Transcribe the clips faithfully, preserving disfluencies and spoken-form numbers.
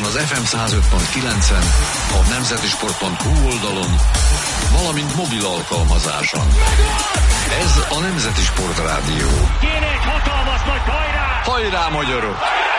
az ef em száz öt pont kilencen, a nemzeti sport pont hu oldalon, valamint mobil alkalmazáson. Ez a Nemzeti Sport Rádió. Kéne egy hatalmas nagy hajrá! Hajrá, magyarok!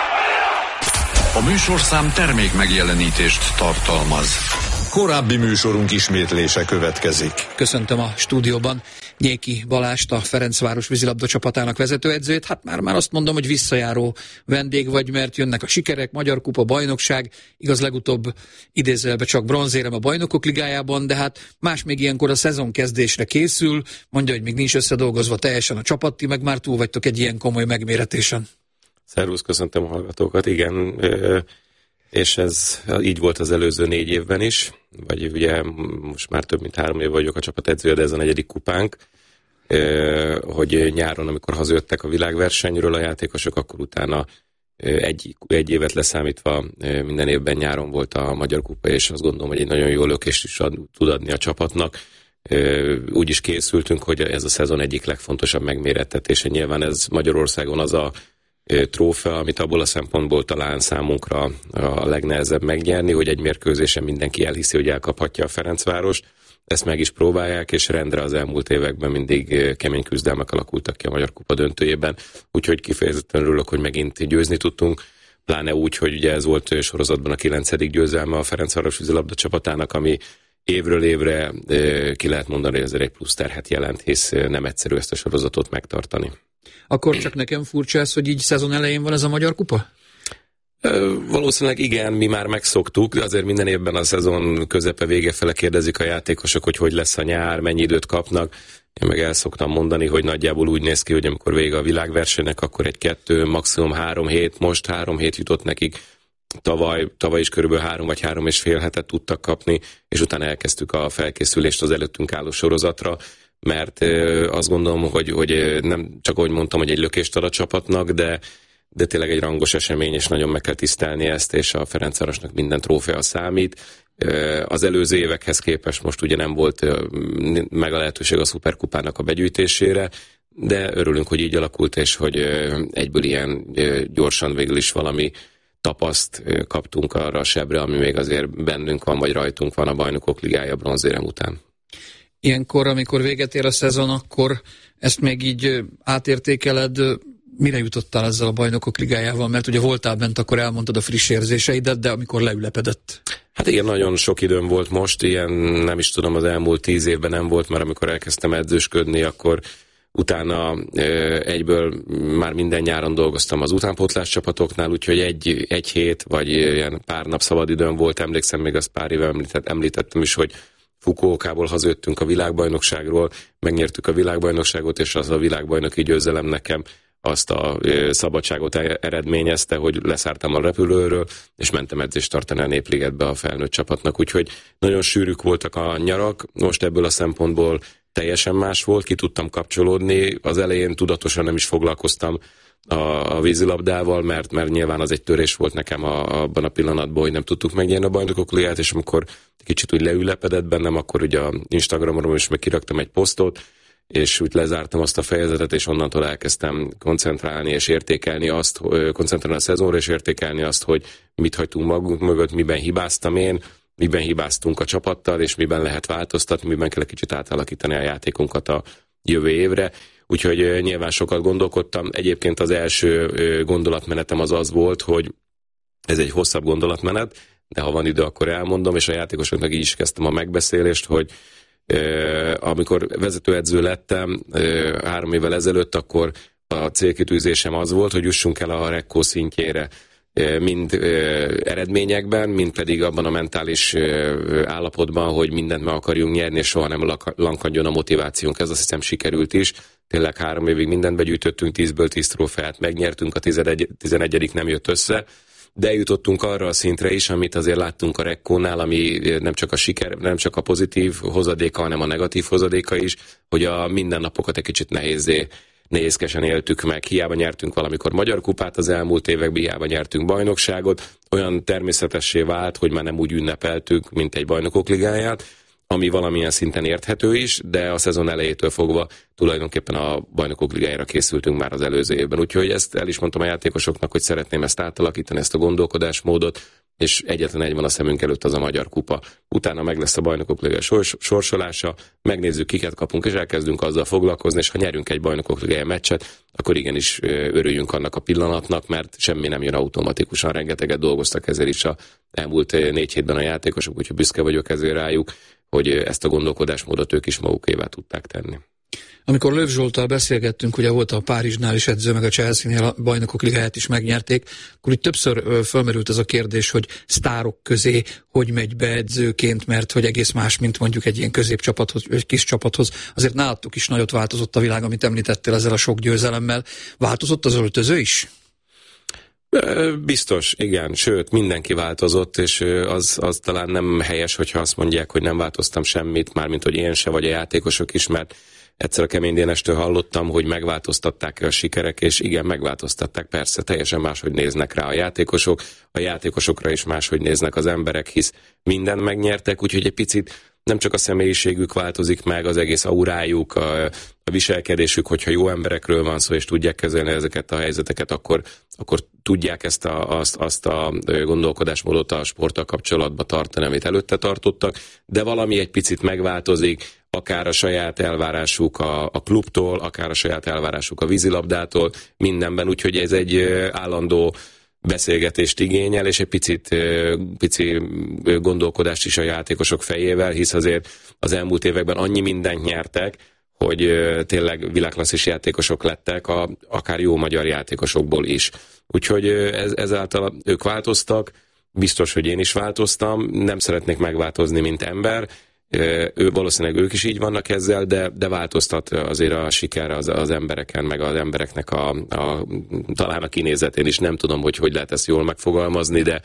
A műsorszám termék megjelenítést tartalmaz. Korábbi műsorunk ismétlése következik. Köszöntöm a stúdióban Nyéki Balást, a Ferencváros vízilabda csapatának vezetőedzőjét. Hát már, már azt mondom, hogy visszajáró vendég vagy, mert jönnek a sikerek, Magyar Kupa, bajnokság, igaz legutóbb idézőjelben csak bronzérem a Bajnokok Ligájában, de hát más még ilyenkor a szezon kezdésre készül, mondja, hogy még nincs összedolgozva teljesen a csapat, ti meg már túl vagytok egy ilyen komoly megméretésen. Szervusz, köszöntöm a hallgatókat, igen, és ez így volt az előző négy évben is, vagy ugye most már több mint három év vagyok a csapat edzője, de ez a negyedik kupánk, hogy nyáron, amikor hazajöttek a világversenyről a játékosok, akkor utána egy, egy évet leszámítva minden évben nyáron volt a Magyar Kupa, és azt gondolom, hogy egy nagyon jó lökést is ad, tud adni a csapatnak. Úgy is készültünk, hogy ez a szezon egyik legfontosabb megmérettetése. Nyilván ez Magyarországon az a trófea, amit abból a szempontból talán számunkra a legnehezebb megnyerni, hogy egy mérkőzésen mindenki elhiszi, hogy elkaphatja a Ferencvárost. Ezt meg is próbálják, és rendre az elmúlt években mindig kemény küzdelmek alakultak ki a Magyar Kupa döntőjében. Úgyhogy kifejezetten örülök, hogy megint győzni tudtunk. Pláne úgy, hogy ugye ez volt sorozatban a kilencedik győzelme a Ferencváros vízilabda csapatának, ami évről évre ki lehet mondani, hogy ezért egy plusz terhet jelent, hisz nem egyszerű ezt a sorozatot megtartani. Akkor csak nekem furcsa ez, hogy így szezon elején van ez a Magyar Kupa? Valószínűleg igen, mi már megszoktuk, azért minden évben a szezon közepe vége fele kérdezik a játékosok, hogy hogy lesz a nyár, mennyi időt kapnak. Én meg el szoktam mondani, hogy nagyjából úgy néz ki, hogy amikor vége a világversenynek, akkor egy kettő, maximum három hét, most három hét jutott nekik. Tavaly, tavaly is körülbelül három vagy három és fél hetet tudtak kapni, és utána elkezdtük a felkészülést az előttünk álló sorozatra, mert azt gondolom, hogy, hogy nem csak ahogy mondtam, hogy egy lökést ad a csapatnak, de, de tényleg egy rangos esemény, és nagyon meg kell tisztelni ezt, és a Ferencvárosnak minden trófea számít. Az előző évekhez képest most ugye nem volt meg a lehetőség a szuperkupának a begyűjtésére, de örülünk, hogy így alakult, és hogy egyből ilyen gyorsan végül is valami tapaszt kaptunk arra a sebre, ami még azért bennünk van, vagy rajtunk van a Bajnokok Ligája bronzérem után. Ilyenkor, amikor véget ér a szezon, akkor ezt még így átértékeled, mire jutottál ezzel a Bajnokok Ligájával? Mert ugye voltál bent, akkor elmondtad a friss érzéseidet, de amikor leülepedett. Hát igen, nagyon sok időm volt most, ilyen nem is tudom, az elmúlt tíz évben nem volt, mert amikor elkezdtem edzősködni, akkor utána egyből már minden nyáron dolgoztam az utánpótlás csapatoknál, úgyhogy egy, egy hét, vagy ilyen pár nap szabad időm volt, emlékszem, még azt pár éve említett, említettem is, hogy Fukuokából hazajöttünk a világbajnokságról, megnyertük a világbajnokságot, és az a világbajnoki győzelem nekem azt a szabadságot eredményezte, hogy leszálltam a repülőről, és mentem edzést tartani a Népligetbe a felnőtt csapatnak, úgyhogy nagyon sűrűk voltak a nyarak, most ebből a szempontból teljesen más volt, ki tudtam kapcsolódni, az elején tudatosan nem is foglalkoztam a, a vízilabdával, mert, mert nyilván az egy törés volt nekem a, abban a pillanatban, hogy nem tudtuk megnyerni a Bajnokok Ligáját, és amikor kicsit úgy leülepedett bennem, akkor ugye a Instagramon is meg kiraktam egy posztot, és úgy lezártam azt a fejezetet, és onnantól elkezdtem koncentrálni és értékelni azt, koncentrálni a szezonra, és értékelni azt, hogy mit hagytunk magunk mögött, miben hibáztam én, miben hibáztunk a csapattal, és miben lehet változtatni, miben kell egy kicsit átalakítani a játékunkat a jövő évre. Úgyhogy nyilván sokat gondolkodtam. Egyébként az első gondolatmenetem az az volt, hogy ez egy hosszabb gondolatmenet, de ha van idő, akkor elmondom, és a játékosoknak így is kezdtem a megbeszélést, hogy amikor vezetőedző lettem három évvel ezelőtt, akkor a célkitűzésem az volt, hogy jussunk el a Rekko szintjére, mind eredményekben, mind pedig abban a mentális állapotban, hogy mindent meg akarjunk nyerni, és soha nem lankadjon a motivációnk. Ez azt hiszem sikerült is. Tényleg három évig mindent begyűjtöttünk, tízből tíz trófeát megnyertünk, a tizenegyedik nem jött össze, de eljutottunk arra a szintre is, amit azért láttunk a Rekkónál, ami nem csak a siker, nem csak a pozitív hozadéka, hanem a negatív hozadéka is, hogy a mindennapokat egy kicsit nehézé, nehézkesen éltük meg. Hiába nyertünk valamikor Magyar Kupát az elmúlt években, hiába nyertünk bajnokságot, olyan természetessé vált, hogy már nem úgy ünnepeltük, mint egy Bajnokok Ligáját, ami valamilyen szinten érthető is, de a szezon elejétől fogva tulajdonképpen a Bajnokok Ligájára készültünk már az előző évben. Úgyhogy ezt el is mondtam a játékosoknak, hogy szeretném ezt átalakítani, ezt a gondolkodásmódot, és egyetlen egy van a szemünk előtt, az a Magyar Kupa. Utána meg lesz a Bajnokok Ligája sors- sorsolása, megnézzük, kiket kapunk, és elkezdünk azzal foglalkozni, és ha nyerünk egy Bajnokok Ligája meccset, akkor igenis örüljünk annak a pillanatnak, mert semmi nem jön automatikusan, rengeteget dolgoztak ezért is a elmúlt négy hétben a játékosok, úgyhogy büszke vagyok ezért rájuk, hogy ezt a gondolkodásmódot ők is magukévá tudták tenni. Amikor Löw Zsolttal beszélgettünk, ugye volt a Párizsnál is edző, meg a Chelsea-nél a Bajnokok Ligáját is megnyerték, akkor itt többször fölmerült ez a kérdés, hogy sztárok közé hogy megy be edzőként, mert hogy egész más, mint mondjuk egy ilyen középcsapathoz, egy kis csapathoz. Azért nálatok is nagyot változott a világ, amit említettél ezzel a sok győzelemmel. Változott az öltöző is? Biztos, igen, sőt, mindenki változott, és az, az talán nem helyes, hogyha azt mondják, hogy nem változtam semmit, mármint, hogy én se, vagy a játékosok is, mert egyszer a Kemény Dénestől hallottam, hogy megváltoztatták a sikerek, és igen, megváltoztatták, persze, teljesen máshogy néznek rá a játékosok, a játékosokra is máshogy néznek az emberek, hisz mindent megnyertek, úgyhogy egy picit nem csak a személyiségük változik meg, az egész aurájuk, a, a viselkedésük, hogyha jó emberekről van szó, és tudják kezelni ezeket a helyzeteket, akkor, akkor tudják ezt a, azt, azt a gondolkodásmódot a sporttal kapcsolatban tartani, amit előtte tartottak, de valami egy picit megváltozik, akár a saját elvárásuk a, a klubtól, akár a saját elvárásuk a vízilabdától, mindenben, úgyhogy ez egy állandó beszélgetést igényel, és egy picit pici gondolkodást is a játékosok fejével, hisz azért az elmúlt években annyi mindent nyertek, hogy tényleg világklasszis játékosok lettek, a, akár jó magyar játékosokból is. Úgyhogy ez, ezáltal ők változtak, biztos, hogy én is változtam, nem szeretnék megváltozni, mint ember, ő, valószínűleg ők is így vannak ezzel, de, de változtat azért a siker az, az embereken, meg az embereknek a, a talán a kinézetén is. Nem tudom, hogy hogy lehet ezt jól megfogalmazni, de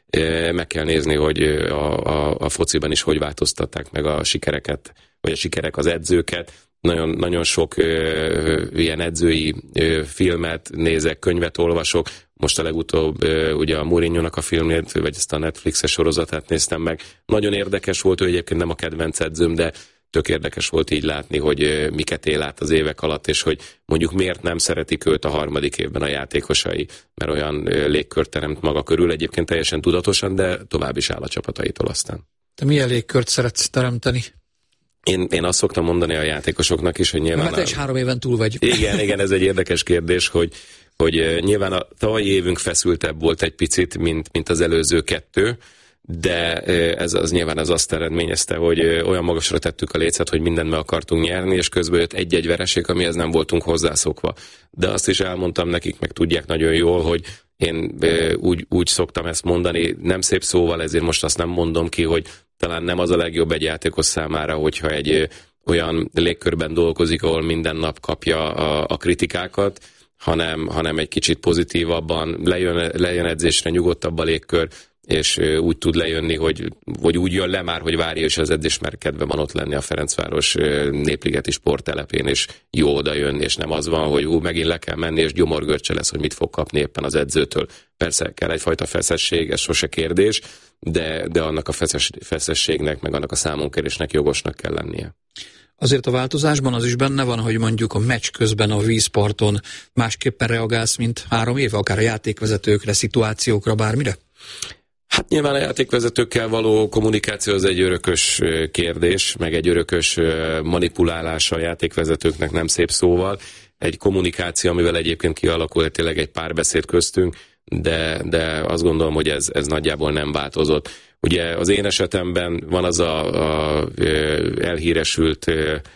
meg kell nézni, hogy a, a, a fociban is hogy változtatták meg a sikereket, vagy a sikerek az edzőket. Nagyon, nagyon sok ö, ilyen edzői ö, filmet nézek, könyvet olvasok. Most a legutóbb ö, ugye a Mourinho-nak a filmét, vagy ezt a Netflixes sorozatát néztem meg. Nagyon érdekes volt, ő egyébként nem a kedvenc edzőm, de tök érdekes volt így látni, hogy ö, miket él át az évek alatt, és hogy mondjuk miért nem szeretik őt a harmadik évben a játékosai, mert olyan ö, légkört teremt maga körül, egyébként teljesen tudatosan, de tovább is áll a csapataitól aztán. Te milyen légkört szeretsz teremteni? Én, én azt szoktam mondani a játékosoknak is, hogy nyilván... Mert te is három éven túl vagy. Igen, igen, ez egy érdekes kérdés, hogy, hogy nyilván a tavalyi évünk feszültebb volt egy picit, mint, mint az előző kettő, de ez az nyilván az azt eredményezte, hogy olyan magasra tettük a lécet, hogy mindent meg akartunk nyerni, és közben jött egy-egy vereség, amihez nem voltunk hozzászokva. De azt is elmondtam nekik, meg tudják nagyon jól, hogy én úgy, úgy szoktam ezt mondani, nem szép szóval, ezért most azt nem mondom ki, hogy talán nem az a legjobb egy játékos számára, hogyha egy olyan légkörben dolgozik, ahol minden nap kapja a, a kritikákat, hanem, hanem egy kicsit pozitívabban lejön, lejön edzésre, nyugodtabb a légkör, és úgy tud lejönni, hogy, vagy úgy jön le már, hogy várja, és az edzés, mert kedve van ott lenni a Ferencváros népligeti sporttelepén, és jó oda jönni, és nem az van, hogy hú, megint le kell menni, és gyomorgörcse lesz, hogy mit fog kapni éppen az edzőtől. Persze kell egyfajta feszesség, ez sose kérdés, de, de annak a feszes, feszességnek, meg annak a számonkérésnek jogosnak kell lennie. Azért a változásban az is benne van, hogy mondjuk a meccs közben a vízparton másképpen reagálsz, mint három éve, akár a játékvezetőkre, szituációkra, bármire? Hát nyilván a játékvezetőkkel való kommunikáció az egy örökös kérdés, meg egy örökös manipulálása a játékvezetőknek, nem szép szóval. Egy kommunikáció, amivel egyébként kialakul tényleg egy párbeszéd köztünk, de, de azt gondolom, hogy ez, ez nagyjából nem változott. Ugye az én esetemben van az a, a elhíresült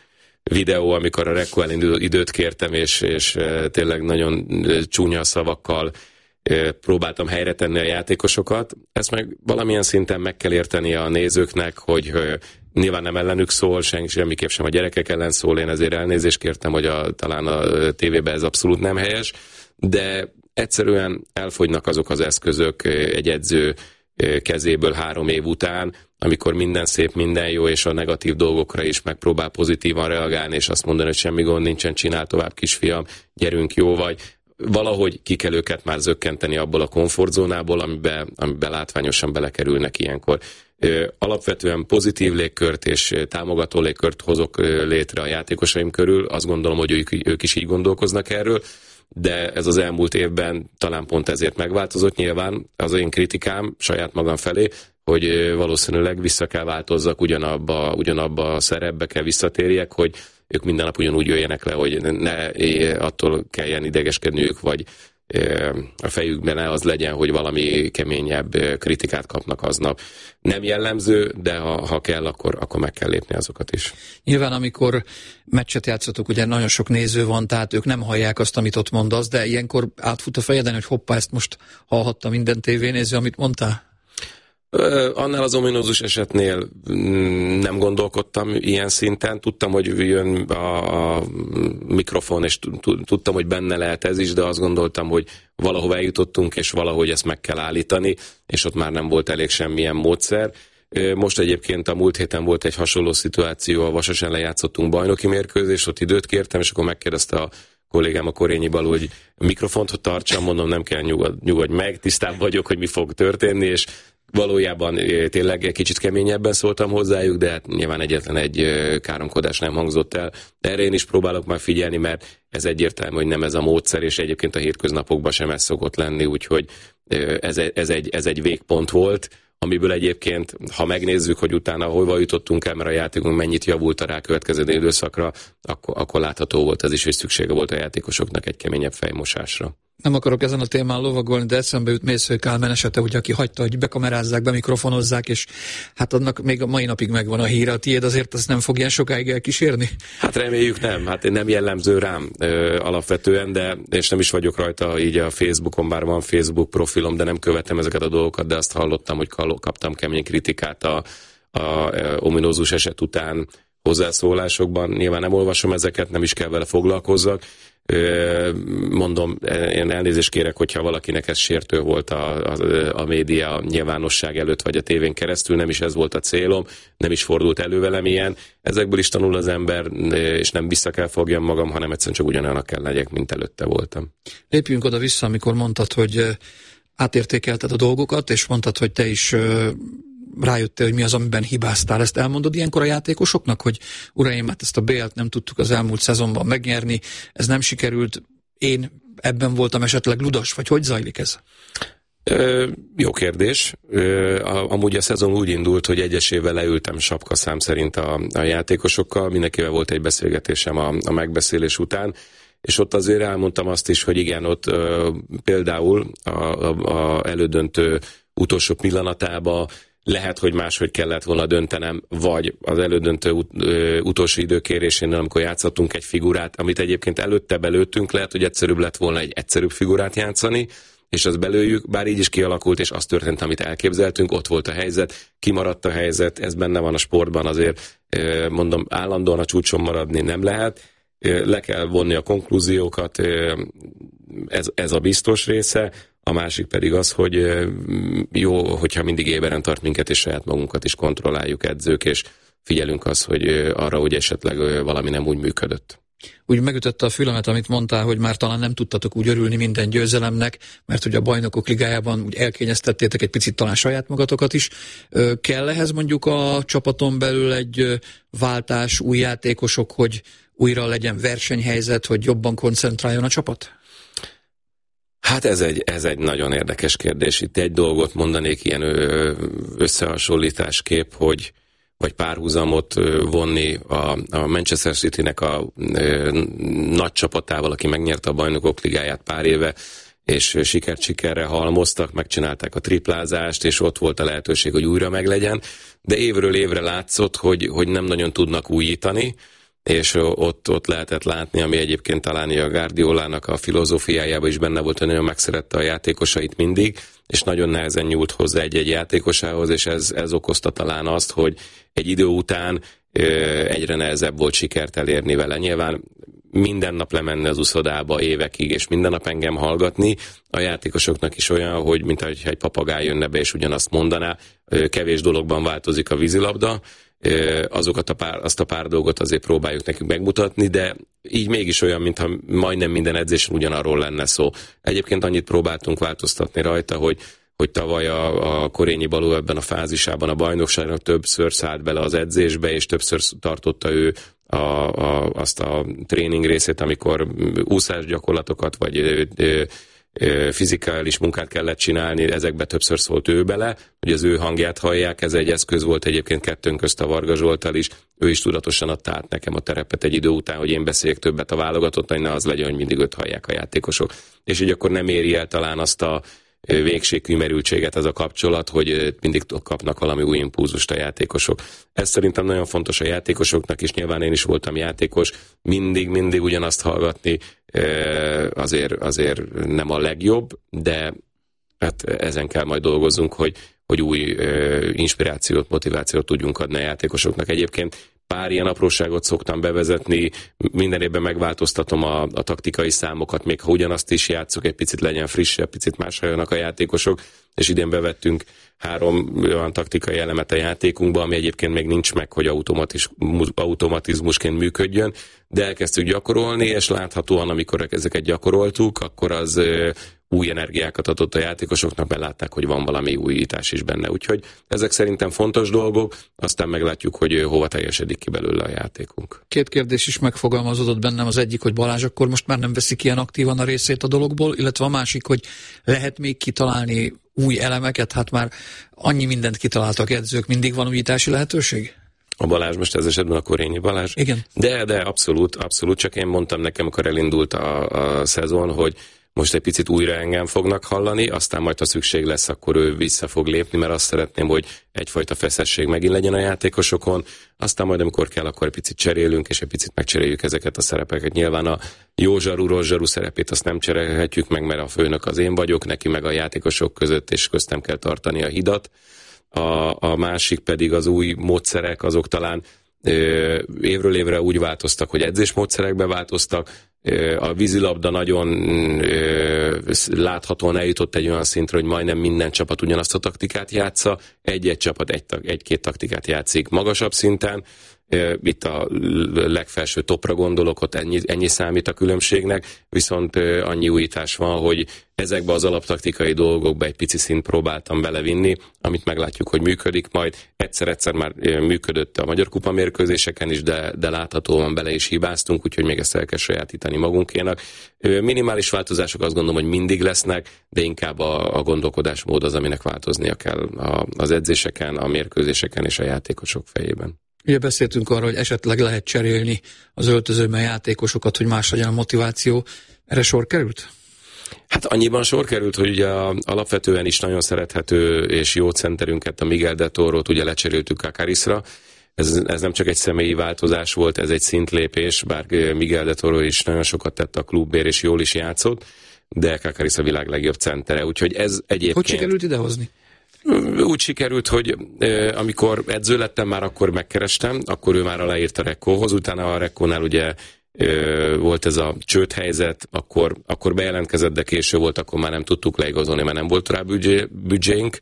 videó, amikor a Rekko ellen időt kértem, és, és tényleg nagyon csúnya szavakkal próbáltam helyre tenni a játékosokat. Ezt meg valamilyen szinten meg kell érteni a nézőknek, hogy nyilván nem ellenük szól, semmiképp sem a gyerekek ellen szól, én ezért elnézést kértem, hogy a, talán a tévében ez abszolút nem helyes, de egyszerűen elfogynak azok az eszközök egy edző kezéből három év után, amikor minden szép, minden jó, és a negatív dolgokra is megpróbál pozitívan reagálni, és azt mondani, hogy semmi gond nincsen, csinál tovább, kisfiam, gyerünk, jó vagy. Valahogy ki kell őket már zökkenteni abból a komfortzónából, amiben, amiben látványosan belekerülnek ilyenkor. Alapvetően pozitív légkört és támogató légkört hozok létre a játékosaim körül, azt gondolom, hogy ők, ők is így gondolkoznak erről, de ez az elmúlt évben talán pont ezért megváltozott. Nyilván az én kritikám saját magam felé, hogy valószínűleg vissza kell változzak, ugyanabba, ugyanabba a szerepbe kell visszatérjek, hogy ők minden nap ugyanúgy jöjjenek le, hogy ne attól kelljen idegeskedniük, vagy a fejükben ne az legyen, hogy valami keményebb kritikát kapnak aznap. Nem jellemző, de ha, ha kell, akkor, akkor meg kell lépni azokat is. Nyilván, amikor meccset játszotok, ugye nagyon sok néző van, tehát ők nem hallják azt, amit ott mondasz, de ilyenkor átfut a fejeden, hogy hoppá, ezt most hallhatta minden tévénéző, amit mondtál? Annál az ominózus esetnél nem gondolkodtam ilyen szinten. Tudtam, hogy jön a, a mikrofon, és tudtam, hogy benne lehet ez is, de azt gondoltam, hogy valahova eljutottunk, és valahogy ezt meg kell állítani, és ott már nem volt elég semmilyen módszer. Most egyébként a múlt héten volt egy hasonló szituáció, a Vasas ellen játszottunk bajnoki mérkőzést, ott időt kértem, és akkor megkérdezte a kollégám, a Korényi Balú, hogy mikrofont tartsam, mondom, nem kell, nyugod, nyugodj meg, tisztában vagyok, hogy mi fog történni, és valójában tényleg egy kicsit keményebben szóltam hozzájuk, de hát nyilván egyetlen egy káromkodás nem hangzott el. De erre én is próbálok már figyelni, mert ez egyértelmű, hogy nem ez a módszer, és egyébként a hétköznapokban sem ez szokott lenni, úgyhogy ez, ez, egy, ez egy végpont volt, amiből egyébként, ha megnézzük, hogy utána hova jutottunk el, mert a játékunk mennyit javult a rákövetkező időszakra, akkor, akkor látható volt ez is, hogy szüksége volt a játékosoknak egy keményebb fejmosásra. Nem akarok ezen a témán lovagolni, de eszembe jut Mésző Kálmán esete, hogy aki hagyta, hogy bekamerázzák, bemikrofonozzák, és hát annak még a mai napig megvan a híre. A tiéd azért azt nem fog ilyen sokáig elkísérni? Hát reméljük nem. Hát nem jellemző rám ö, alapvetően, de és nem is vagyok rajta így a Facebookon, bár van Facebook profilom, de nem követem ezeket a dolgokat, de azt hallottam, hogy kaptam kemény kritikát a, a, a ominózus eset után hozzászólásokban. Nyilván nem olvasom ezeket, nem is kell vele foglalkozzak. Mondom, én elnézést kérek, hogyha valakinek ez sértő volt a, a, a média nyilvánosság előtt, vagy a tévén keresztül, nem is ez volt a célom, nem is fordult elő velem ilyen. Ezekből is tanul az ember, és nem vissza kell fogjam magam, hanem egyszerűen csak ugyanolyanak kell legyek, mint előtte voltam. Lépjünk oda-vissza, amikor mondtad, hogy átértékelted a dolgokat, és mondtad, hogy te is rájöttél, hogy mi az, amiben hibáztál. Ezt elmondod ilyenkor a játékosoknak, hogy uraim, hát ezt a bé el-t nem tudtuk az elmúlt szezonban megnyerni, ez nem sikerült, én ebben voltam esetleg ludas, vagy hogy zajlik ez? Ö, jó kérdés. Ö, amúgy a szezon úgy indult, hogy egyesével leültem sapkaszám szerint a, a játékosokkal, mindenkivel volt egy beszélgetésem a, a megbeszélés után, és ott azért elmondtam azt is, hogy igen, ott ö, például a, a, a elődöntő utolsó pillanatában lehet, hogy máshogy kellett volna döntenem, vagy az elődöntő ut- ö, utolsó időkérésénél, amikor játszottunk egy figurát, amit egyébként előtte belőttünk, lehet, hogy egyszerűbb lett volna egy egyszerűbb figurát játszani, és azt belőjük, bár így is kialakult, és az történt, amit elképzeltünk, ott volt a helyzet, kimaradt a helyzet, ez benne van a sportban, azért ö, mondom, állandóan a csúcson maradni nem lehet, ö, le kell vonni a konklúziókat, ö, ez, ez a biztos része. A másik pedig az, hogy jó, hogyha mindig éberen tart minket, és saját magunkat is kontrolláljuk edzők, és figyelünk az, hogy arra, hogy esetleg valami nem úgy működött. Úgy megütötte a fülemet, amit mondtál, hogy már talán nem tudtatok úgy örülni minden győzelemnek, mert hogy a Bajnokok Ligájában úgy elkényeztettétek egy picit talán saját magatokat is. Kell ehhez mondjuk a csapaton belül egy váltás, új játékosok, hogy újra legyen versenyhelyzet, hogy jobban koncentráljon a csapat? Hát ez egy, ez egy nagyon érdekes kérdés. Itt egy dolgot mondanék ilyen összehasonlításképp, hogy vagy párhuzamot vonni a, a Manchester Citynek a ö, nagy csapatával, aki megnyerte a Bajnokok Ligáját pár éve, és sikert sikerre halmoztak, megcsinálták a triplázást, és ott volt a lehetőség, hogy újra meglegyen, de évről évre látszott, hogy, hogy nem nagyon tudnak újítani, és ott, ott lehetett látni, ami egyébként talán a Guardiolának a filozófiájában is benne volt, hogy nagyon megszerette a játékosait mindig, és nagyon nehezen nyúlt hozzá egy-egy játékosához, és ez, ez okozta talán azt, hogy egy idő után ö, egyre nehezebb volt sikert elérni vele. Nyilván minden nap lemenni az uszodába évekig, és minden nap engem hallgatni, a játékosoknak is olyan, hogy mint egy papagáj jönne be, és ugyanazt mondaná, kevés dologban változik a vízilabda, azokat a pár, azt a pár dolgot azért próbáljuk nekünk megmutatni, de így mégis olyan, mintha majdnem minden edzésen ugyanarról lenne szó. Egyébként annyit próbáltunk változtatni rajta, hogy hogy tavaly a, a Korényi Baló ebben a fázisában a bajnokságnak többször szállt bele az edzésbe, és többször tartotta ő a, a, azt a tréning részét, amikor úszás gyakorlatokat, vagy ö, ö, fizikális munkát kellett csinálni, ezekbe többször szólt ő bele, hogy az ő hangját hallják, ez egy eszköz volt egyébként kettőnk közt a Varga Zsolttal is, ő is tudatosan adta át nekem a terepet egy idő után, hogy én beszéljek többet a válogatott, hogy ne az legyen, hogy mindig őt hallják a játékosok. És így akkor nem éri el talán azt a végségkümerültséget ez a kapcsolat, hogy mindig kapnak valami új impulzust a játékosok. Ez szerintem nagyon fontos a játékosoknak is, nyilván én is voltam játékos, mindig-mindig ugyanazt hallgatni azért, azért nem a legjobb, de hát ezen kell majd dolgozzunk, hogy, hogy új inspirációt, motivációt tudjunk adni a játékosoknak. Egyébként pár ilyen apróságot szoktam bevezetni, minden évben megváltoztatom a, a taktikai számokat, még ha ugyanazt is játszok, egy picit legyen frissebb, picit másra jönnek a játékosok, és idén bevettünk három olyan taktikai elemet a játékunkba, ami egyébként még nincs meg, hogy automatizmusként működjön, de elkezdtük gyakorolni, és láthatóan, amikor ezeket gyakoroltuk, akkor az új energiákat adott a játékosoknak, mert látták, hogy van valami újítás is benne. Úgyhogy ezek szerintem fontos dolgok, aztán meglátjuk, hogy hova teljesedik ki belőle a játékunk. Két kérdés is megfogalmazódott bennem, az egyik, hogy Balázs akkor most már nem veszik ilyen aktívan a részét a dologból, illetve a másik, hogy lehet még kitalálni új elemeket, hát már annyi mindent kitaláltak edzők, mindig van újítási lehetőség? A Balázs most ez esetben a Korényi Balázs? Igen. De, de abszolút, abszolút, csak én mondtam nekem, amikor elindult a, a szezon, hogy most egy picit újra engem fognak hallani, aztán majd, ha szükség lesz, akkor ő vissza fog lépni, mert azt szeretném, hogy egyfajta feszesség megint legyen a játékosokon, aztán majd, amikor kell, akkor egy picit cserélünk, és egy picit megcseréljük ezeket a szerepeket. Nyilván a jó zsaru, rossz zsaru szerepét azt nem cserélhetjük meg, mert a főnök az én vagyok, neki meg a játékosok között, és köztem kell tartani a hidat. A, a másik pedig az új módszerek, azok talán ö, évről évre úgy változtak, hogy edzésmódszerekbe változtak. A vízilabda nagyon ö, láthatóan eljutott egy olyan szintre, hogy majdnem minden csapat ugyanazt a taktikát játsza, egy-egy csapat egy, egy-két taktikát játszik magasabb szinten, itt a legfelső topra gondolok, ott ennyi, ennyi számít a különbségnek, viszont annyi újítás van, hogy ezekbe az alaptaktikai dolgokba egy pici szint próbáltam belevinni, amit meglátjuk, hogy működik majd. Egyszer-egyszer már működött a Magyar Kupa mérkőzéseken is, de, de láthatóan bele is hibáztunk, úgyhogy még ezt el kell sajátítani magunkénak. Minimális változások azt gondolom, hogy mindig lesznek, de inkább a, a gondolkodásmód az, aminek változnia kell az edzéseken, a mérkőzéseken és a játékosok fejében. Ugye beszéltünk arról, hogy esetleg lehet cserélni az öltözőben játékosokat, hogy más legyen a motiváció. Erre sor került? Hát annyiban sor került, hogy ugye alapvetően is nagyon szerethető és jó centerünket, a Miguel de Toro-t ugye lecseréltük Kakarisra. Ez, ez nem csak egy személyi változás volt, ez egy szintlépés, bár Miguel de Toro is nagyon sokat tett a klubért és jól is játszott, de Kakaris a világ legjobb centere, úgyhogy ez egyébként... Hogy sikerült idehozni? Úgy sikerült, hogy eh, amikor edző lettem, már akkor megkerestem, akkor ő már aláírt a Rekkóhoz, utána a Rekkónál ugye eh, volt ez a csődhelyzet, akkor, akkor bejelentkezett, de késő volt, akkor már nem tudtuk leigazolni, mert nem volt rá büdzsé, büdzsénk,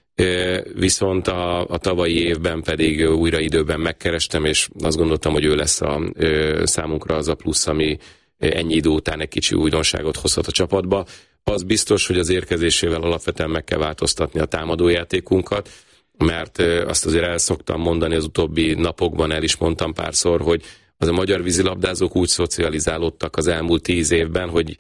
eh, viszont a, a tavalyi évben pedig újra időben megkerestem, és azt gondoltam, hogy ő lesz a eh, számunkra az a plusz, ami ennyi idő után egy kicsi újdonságot hozhat a csapatba. Az biztos, hogy az érkezésével alapvetően meg kell változtatni a támadójátékunkat, mert azt azért el szoktam mondani az utóbbi napokban, el is mondtam párszor, hogy az a magyar vízilabdázók úgy szocializálódtak az elmúlt tíz évben, hogy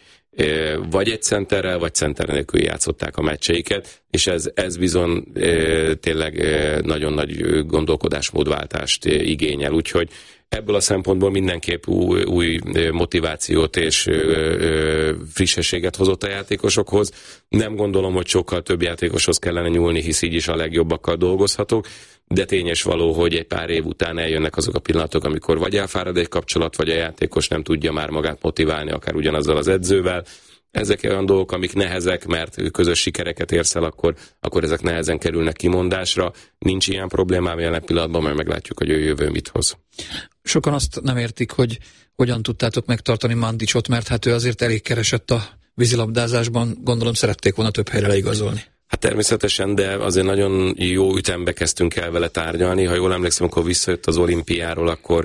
vagy egy centerrel, vagy center nélkül játszották a meccseiket, és ez, ez bizony tényleg nagyon nagy gondolkodásmódváltást igényel, úgyhogy ebből a szempontból mindenképp új, új motivációt és ö, ö, frissességet hozott a játékosokhoz. Nem gondolom, hogy sokkal több játékoshoz kellene nyúlni, hisz így is a legjobbakkal dolgozhatok, de tényes való, hogy egy pár év után eljönnek azok a pillanatok, amikor vagy elfárad egy kapcsolat, vagy a játékos nem tudja már magát motiválni, akár ugyanazzal az edzővel. Ezek olyan dolgok, amik nehezek, mert közös sikereket érsz el, akkor, akkor ezek nehezen kerülnek kimondásra. Nincs ilyen problémám jelen pillanatban, majd meglátjuk, hogy a jövő mit hoz. Sokan azt nem értik, hogy hogyan tudtátok megtartani Mandicsot, mert hát ő azért elég keresett a vízilabdázásban, gondolom szerették volna több helyre leigazolni. Hát természetesen, de azért nagyon jó ütembe kezdtünk el vele tárgyalni. Ha jól emlékszem, akkor visszajött az olimpiáról, akkor,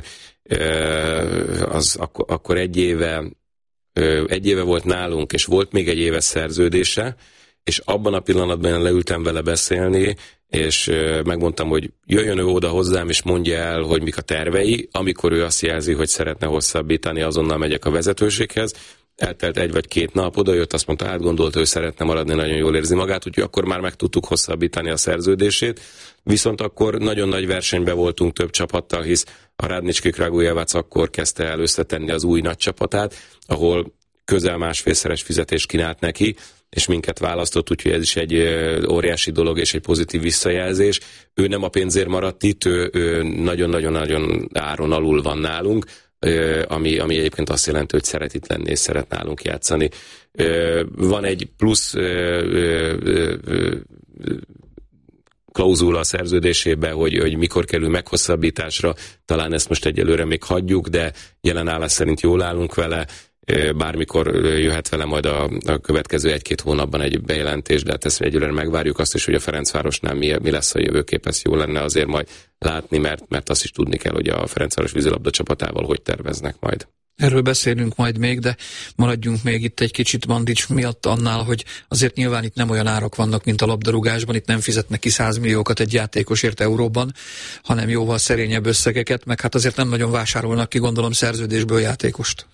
az, akkor, akkor egy éve Egy éve volt nálunk, és volt még egy éves szerződése, és abban a pillanatban leültem vele beszélni, és megmondtam, hogy jöjjön ő oda hozzám, és mondja el, hogy mik a tervei. Amikor ő azt jelzi, hogy szeretne hosszabbítani, azonnal megyek a vezetőséghez. Eltelt egy vagy két nap, oda jött, azt mondta, átgondolta, ő szeretne maradni, nagyon jól érzi magát, úgyhogy akkor már meg tudtuk hosszabbítani a szerződését. Viszont akkor nagyon nagy versenyben voltunk több csapattal, hisz a Radnički Kragujevac akkor kezdte el összetenni az új nagy csapatát, ahol közel másfélszeres fizetést kínált neki, és minket választott, úgyhogy ez is egy óriási dolog és egy pozitív visszajelzés. Ő nem a pénzért maradt itt, ő, ő nagyon-nagyon-nagyon áron alul van nálunk, ami, ami egyébként azt jelenti, hogy szeret itt lenni és szeret nálunk játszani. Van egy plusz klauzula a szerződésében, hogy, hogy mikor kerül meghosszabbításra, talán ezt most egyelőre még hagyjuk, de jelen állás szerint jól állunk vele, bármikor jöhet vele majd a, a következő egy-két hónapban egy bejelentés, de hát ezt egyelőre megvárjuk azt is, hogy a Ferencvárosnál mi, mi lesz a jövőkép, ezt jó lenne azért majd látni, mert, mert azt is tudni kell, hogy a Ferencváros vízilabda csapatával hogy terveznek majd. Erről beszélünk majd még, de maradjunk még itt egy kicsit Mandić miatt annál, hogy azért nyilván itt nem olyan árak vannak, mint a labdarúgásban, itt nem fizetnek ki száz milliókat egy játékosért euróban, hanem jóval szerényebb összegeket, meg hát azért nem nagyon vásárolnak ki, gondolom, szerződésből játékost.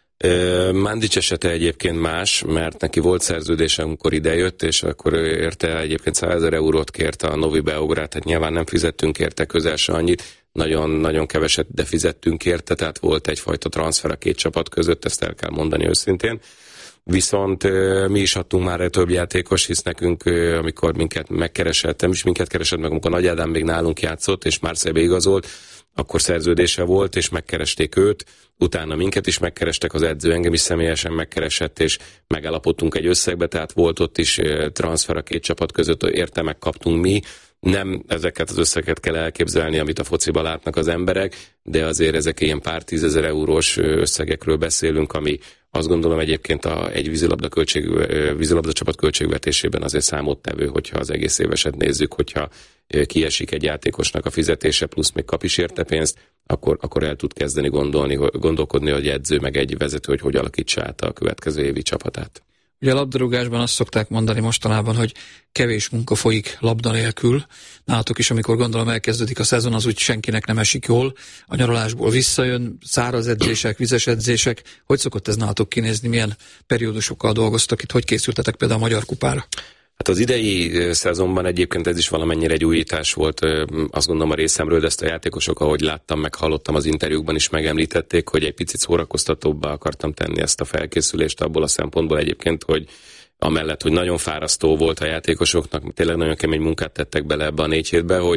Mandić esete egyébként más, mert neki volt szerződése, amikor idejött, és akkor érte egyébként százezer eurót kért a Novi Beograd, tehát nyilván nem fizettünk érte közel se annyit, nagyon-nagyon keveset, de fizettünk érte, tehát volt egyfajta transfer a két csapat között, ezt el kell mondani őszintén. Viszont mi is adtunk már több játékos, hisz nekünk, amikor minket megkeresett, nem is minket keresett meg, amikor Nagy Ádám még nálunk játszott, és Marseille-be igazolt, akkor szerződése volt, és megkeresték őt, utána minket is megkerestek, az edző engem is személyesen megkeresett, és megállapodtunk egy összegbe, tehát volt ott is transfer a két csapat között, érte megkaptunk mi. Nem ezeket az összeget kell elképzelni, amit a fociba látnak az emberek, de azért ezek ilyen pár tízezer eurós összegekről beszélünk, ami azt gondolom egyébként a, egy vízilabda, költség, vízilabda csapat költségvetésében azért számottevő, hogyha az egész éveset nézzük, hogyha kiesik egy játékosnak a fizetése, plusz még kap is érte pénzt, akkor, akkor el tud kezdeni gondolni, gondolkodni, hogy edző meg egy vezető, hogy hogy alakítsa át a következő évi csapatát. Ugye a labdarúgásban azt szokták mondani mostanában, hogy kevés munka folyik labda nélkül. Nálatok is, amikor gondolom elkezdődik a szezon, az úgy senkinek nem esik jól. A nyaralásból visszajön, száraz edzések, vizes edzések. Hogy szokott ez nálatok kinézni? Milyen periódusokkal dolgoztak itt? Hogy készültetek például a Magyar Kupára? Hát az idei szezonban egyébként ez is valamennyire egy újítás volt, azt gondolom a részemről, de ezt a játékosok, ahogy láttam, meg hallottam az interjúkban is megemlítették, hogy egy picit szórakoztatóbbá akartam tenni ezt a felkészülést abból a szempontból egyébként, hogy amellett, hogy nagyon fárasztó volt a játékosoknak, tényleg nagyon kemény munkát tettek bele ebbe a négy hétbe, hogy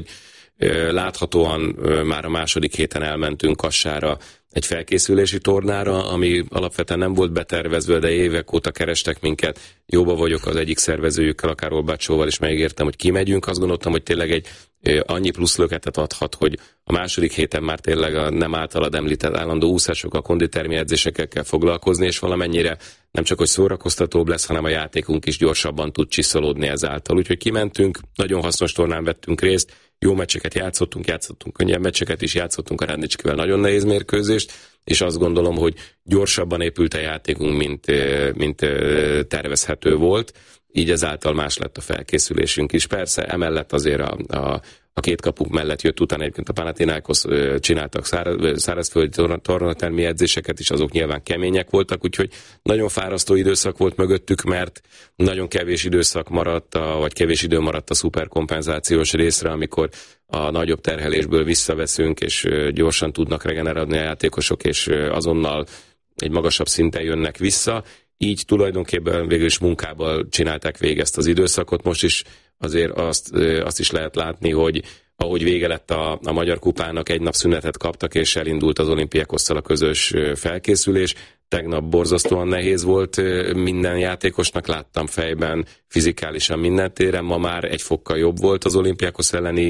láthatóan már a második héten elmentünk Kassára egy felkészülési tornára, ami alapvetően nem volt betervezve, de évek óta kerestek minket. Jóba vagyok az egyik szervezőjükkel, akár Olbácsóval, és megígértem, hogy kimegyünk. Azt gondoltam, hogy tényleg egy annyi plusz löketet adhat, hogy a második héten már tényleg a nem általad említett állandó úszásokkal, konditermi edzésekkel kell foglalkozni, és valamennyire nem csak, hogy szórakoztatóbb lesz, hanem a játékunk is gyorsabban tud csiszolódni ezáltal. Úgyhogy kimentünk, nagyon hasznos tornán vettünk részt, jó meccseket játszottunk, játszottunk könnyebb meccseket is, játszottunk a Radničkivel nagyon nehéz mérkőzést, és azt gondolom, hogy gyorsabban épült a játékunk, mint, mint tervezhető volt, így ezáltal más lett a felkészülésünk is. Persze, emellett azért a, a, a két kapuk mellett jött utána egyébként a Panathinaikos csináltak száraz, szárazföldi tornatermi edzéseket is, azok nyilván kemények voltak, úgyhogy nagyon fárasztó időszak volt mögöttük, mert nagyon kevés időszak maradt, a, vagy kevés idő maradt a szuperkompenzációs részre, amikor a nagyobb terhelésből visszaveszünk, és gyorsan tudnak regenerálni a játékosok, és azonnal egy magasabb szinten jönnek vissza. Így tulajdonképpen végül is munkával csinálták végig ezt az időszakot. Most is azért azt, azt is lehet látni, hogy ahogy vége lett a, a Magyar Kupának, egy nap szünetet kaptak, és elindult az Olimpiakosszal a közös felkészülés. Tegnap borzasztóan nehéz volt minden játékosnak, láttam fejben, fizikálisan minden téren. Ma már egy fokkal jobb volt az Olimpiakosz elleni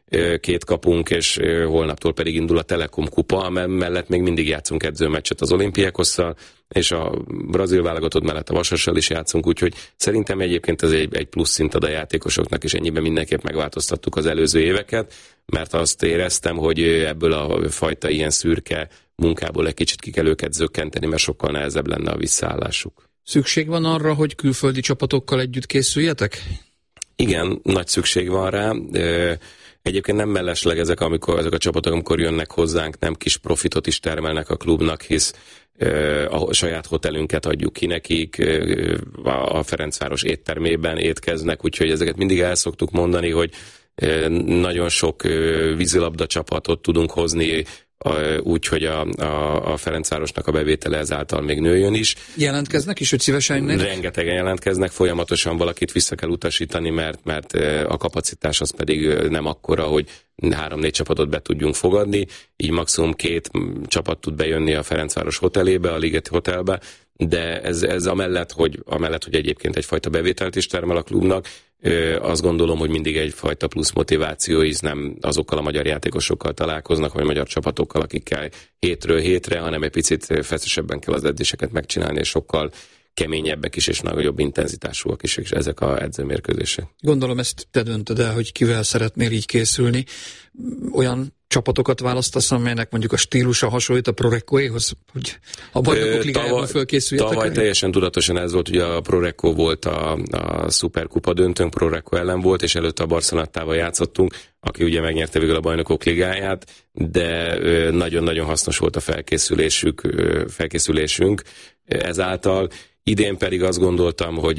két kapunk, és holnaptól pedig indul a Telekom kupa, mellett még mindig játszunk edzőmeccset az Olimpiakosszal, és a brazil válogatott mellett a Vasassal is játszunk, úgyhogy szerintem egyébként ez egy, egy plusz szint ad a játékosoknak, és ennyiben mindenképp megváltoztattuk az előző éveket, mert azt éreztem, hogy ebből a fajta ilyen szürke munkából egy kicsit ki kell őket zökkenteni, mert sokkal nehezebb lenne a visszaállásuk. szükség van arra, hogy külföldi csapatokkal együtt készüljetek? Igen, nagy szükség van rá. Egyébként nem mellesleg ezek, amikor, ezek a csapatok, amikor jönnek hozzánk, nem kis profitot is termelnek a klubnak, hisz a saját hotelünket adjuk ki nekik, a Ferencváros éttermében étkeznek, úgyhogy ezeket mindig el szoktuk mondani, hogy nagyon sok vízilabda csapatot tudunk hozni, úgy, hogy a, a, a Ferencvárosnak a bevétele ezáltal még nőjön is. Jelentkeznek is, hogy szívesen jönnek? Rengetegen jelentkeznek, folyamatosan valakit vissza kell utasítani, mert, mert a kapacitás az pedig nem akkora, hogy három-négy csapatot be tudjunk fogadni, így maximum két csapat tud bejönni a Ferencváros hotelébe, a Ligeti Hotelbe, de ez, ez amellett, hogy, amellett, hogy egyébként egyfajta bevételt is termel a klubnak, azt gondolom, hogy mindig egyfajta plusz motiváció, hisz nem azokkal a magyar játékosokkal találkoznak, vagy magyar csapatokkal, akikkel hétről hétre, hanem egy picit feszesebben kell az edzéseket megcsinálni, és sokkal keményebbek is, és nagyobb intenzitásúak is, és ezek a edzőmérkőzések. Gondolom ezt te döntöd el, hogy kivel szeretnél így készülni. Olyan csapatokat választasz, amelynek mondjuk a stílusa hasonlít a Prorekóéhoz, hogy a Bajnokok Ligájában fölkészüljetek? Tavaly teljesen tudatosan ez volt, ugye a Prorekó volt a, a szuperkupa döntőnk, Prorekó ellen volt, és előtte a Barcelonattával játszottunk, aki ugye megnyerte végül a Bajnokok Ligáját, de nagyon-nagyon hasznos volt a felkészülésük, felkészülésünk ezáltal. Idén pedig azt gondoltam, hogy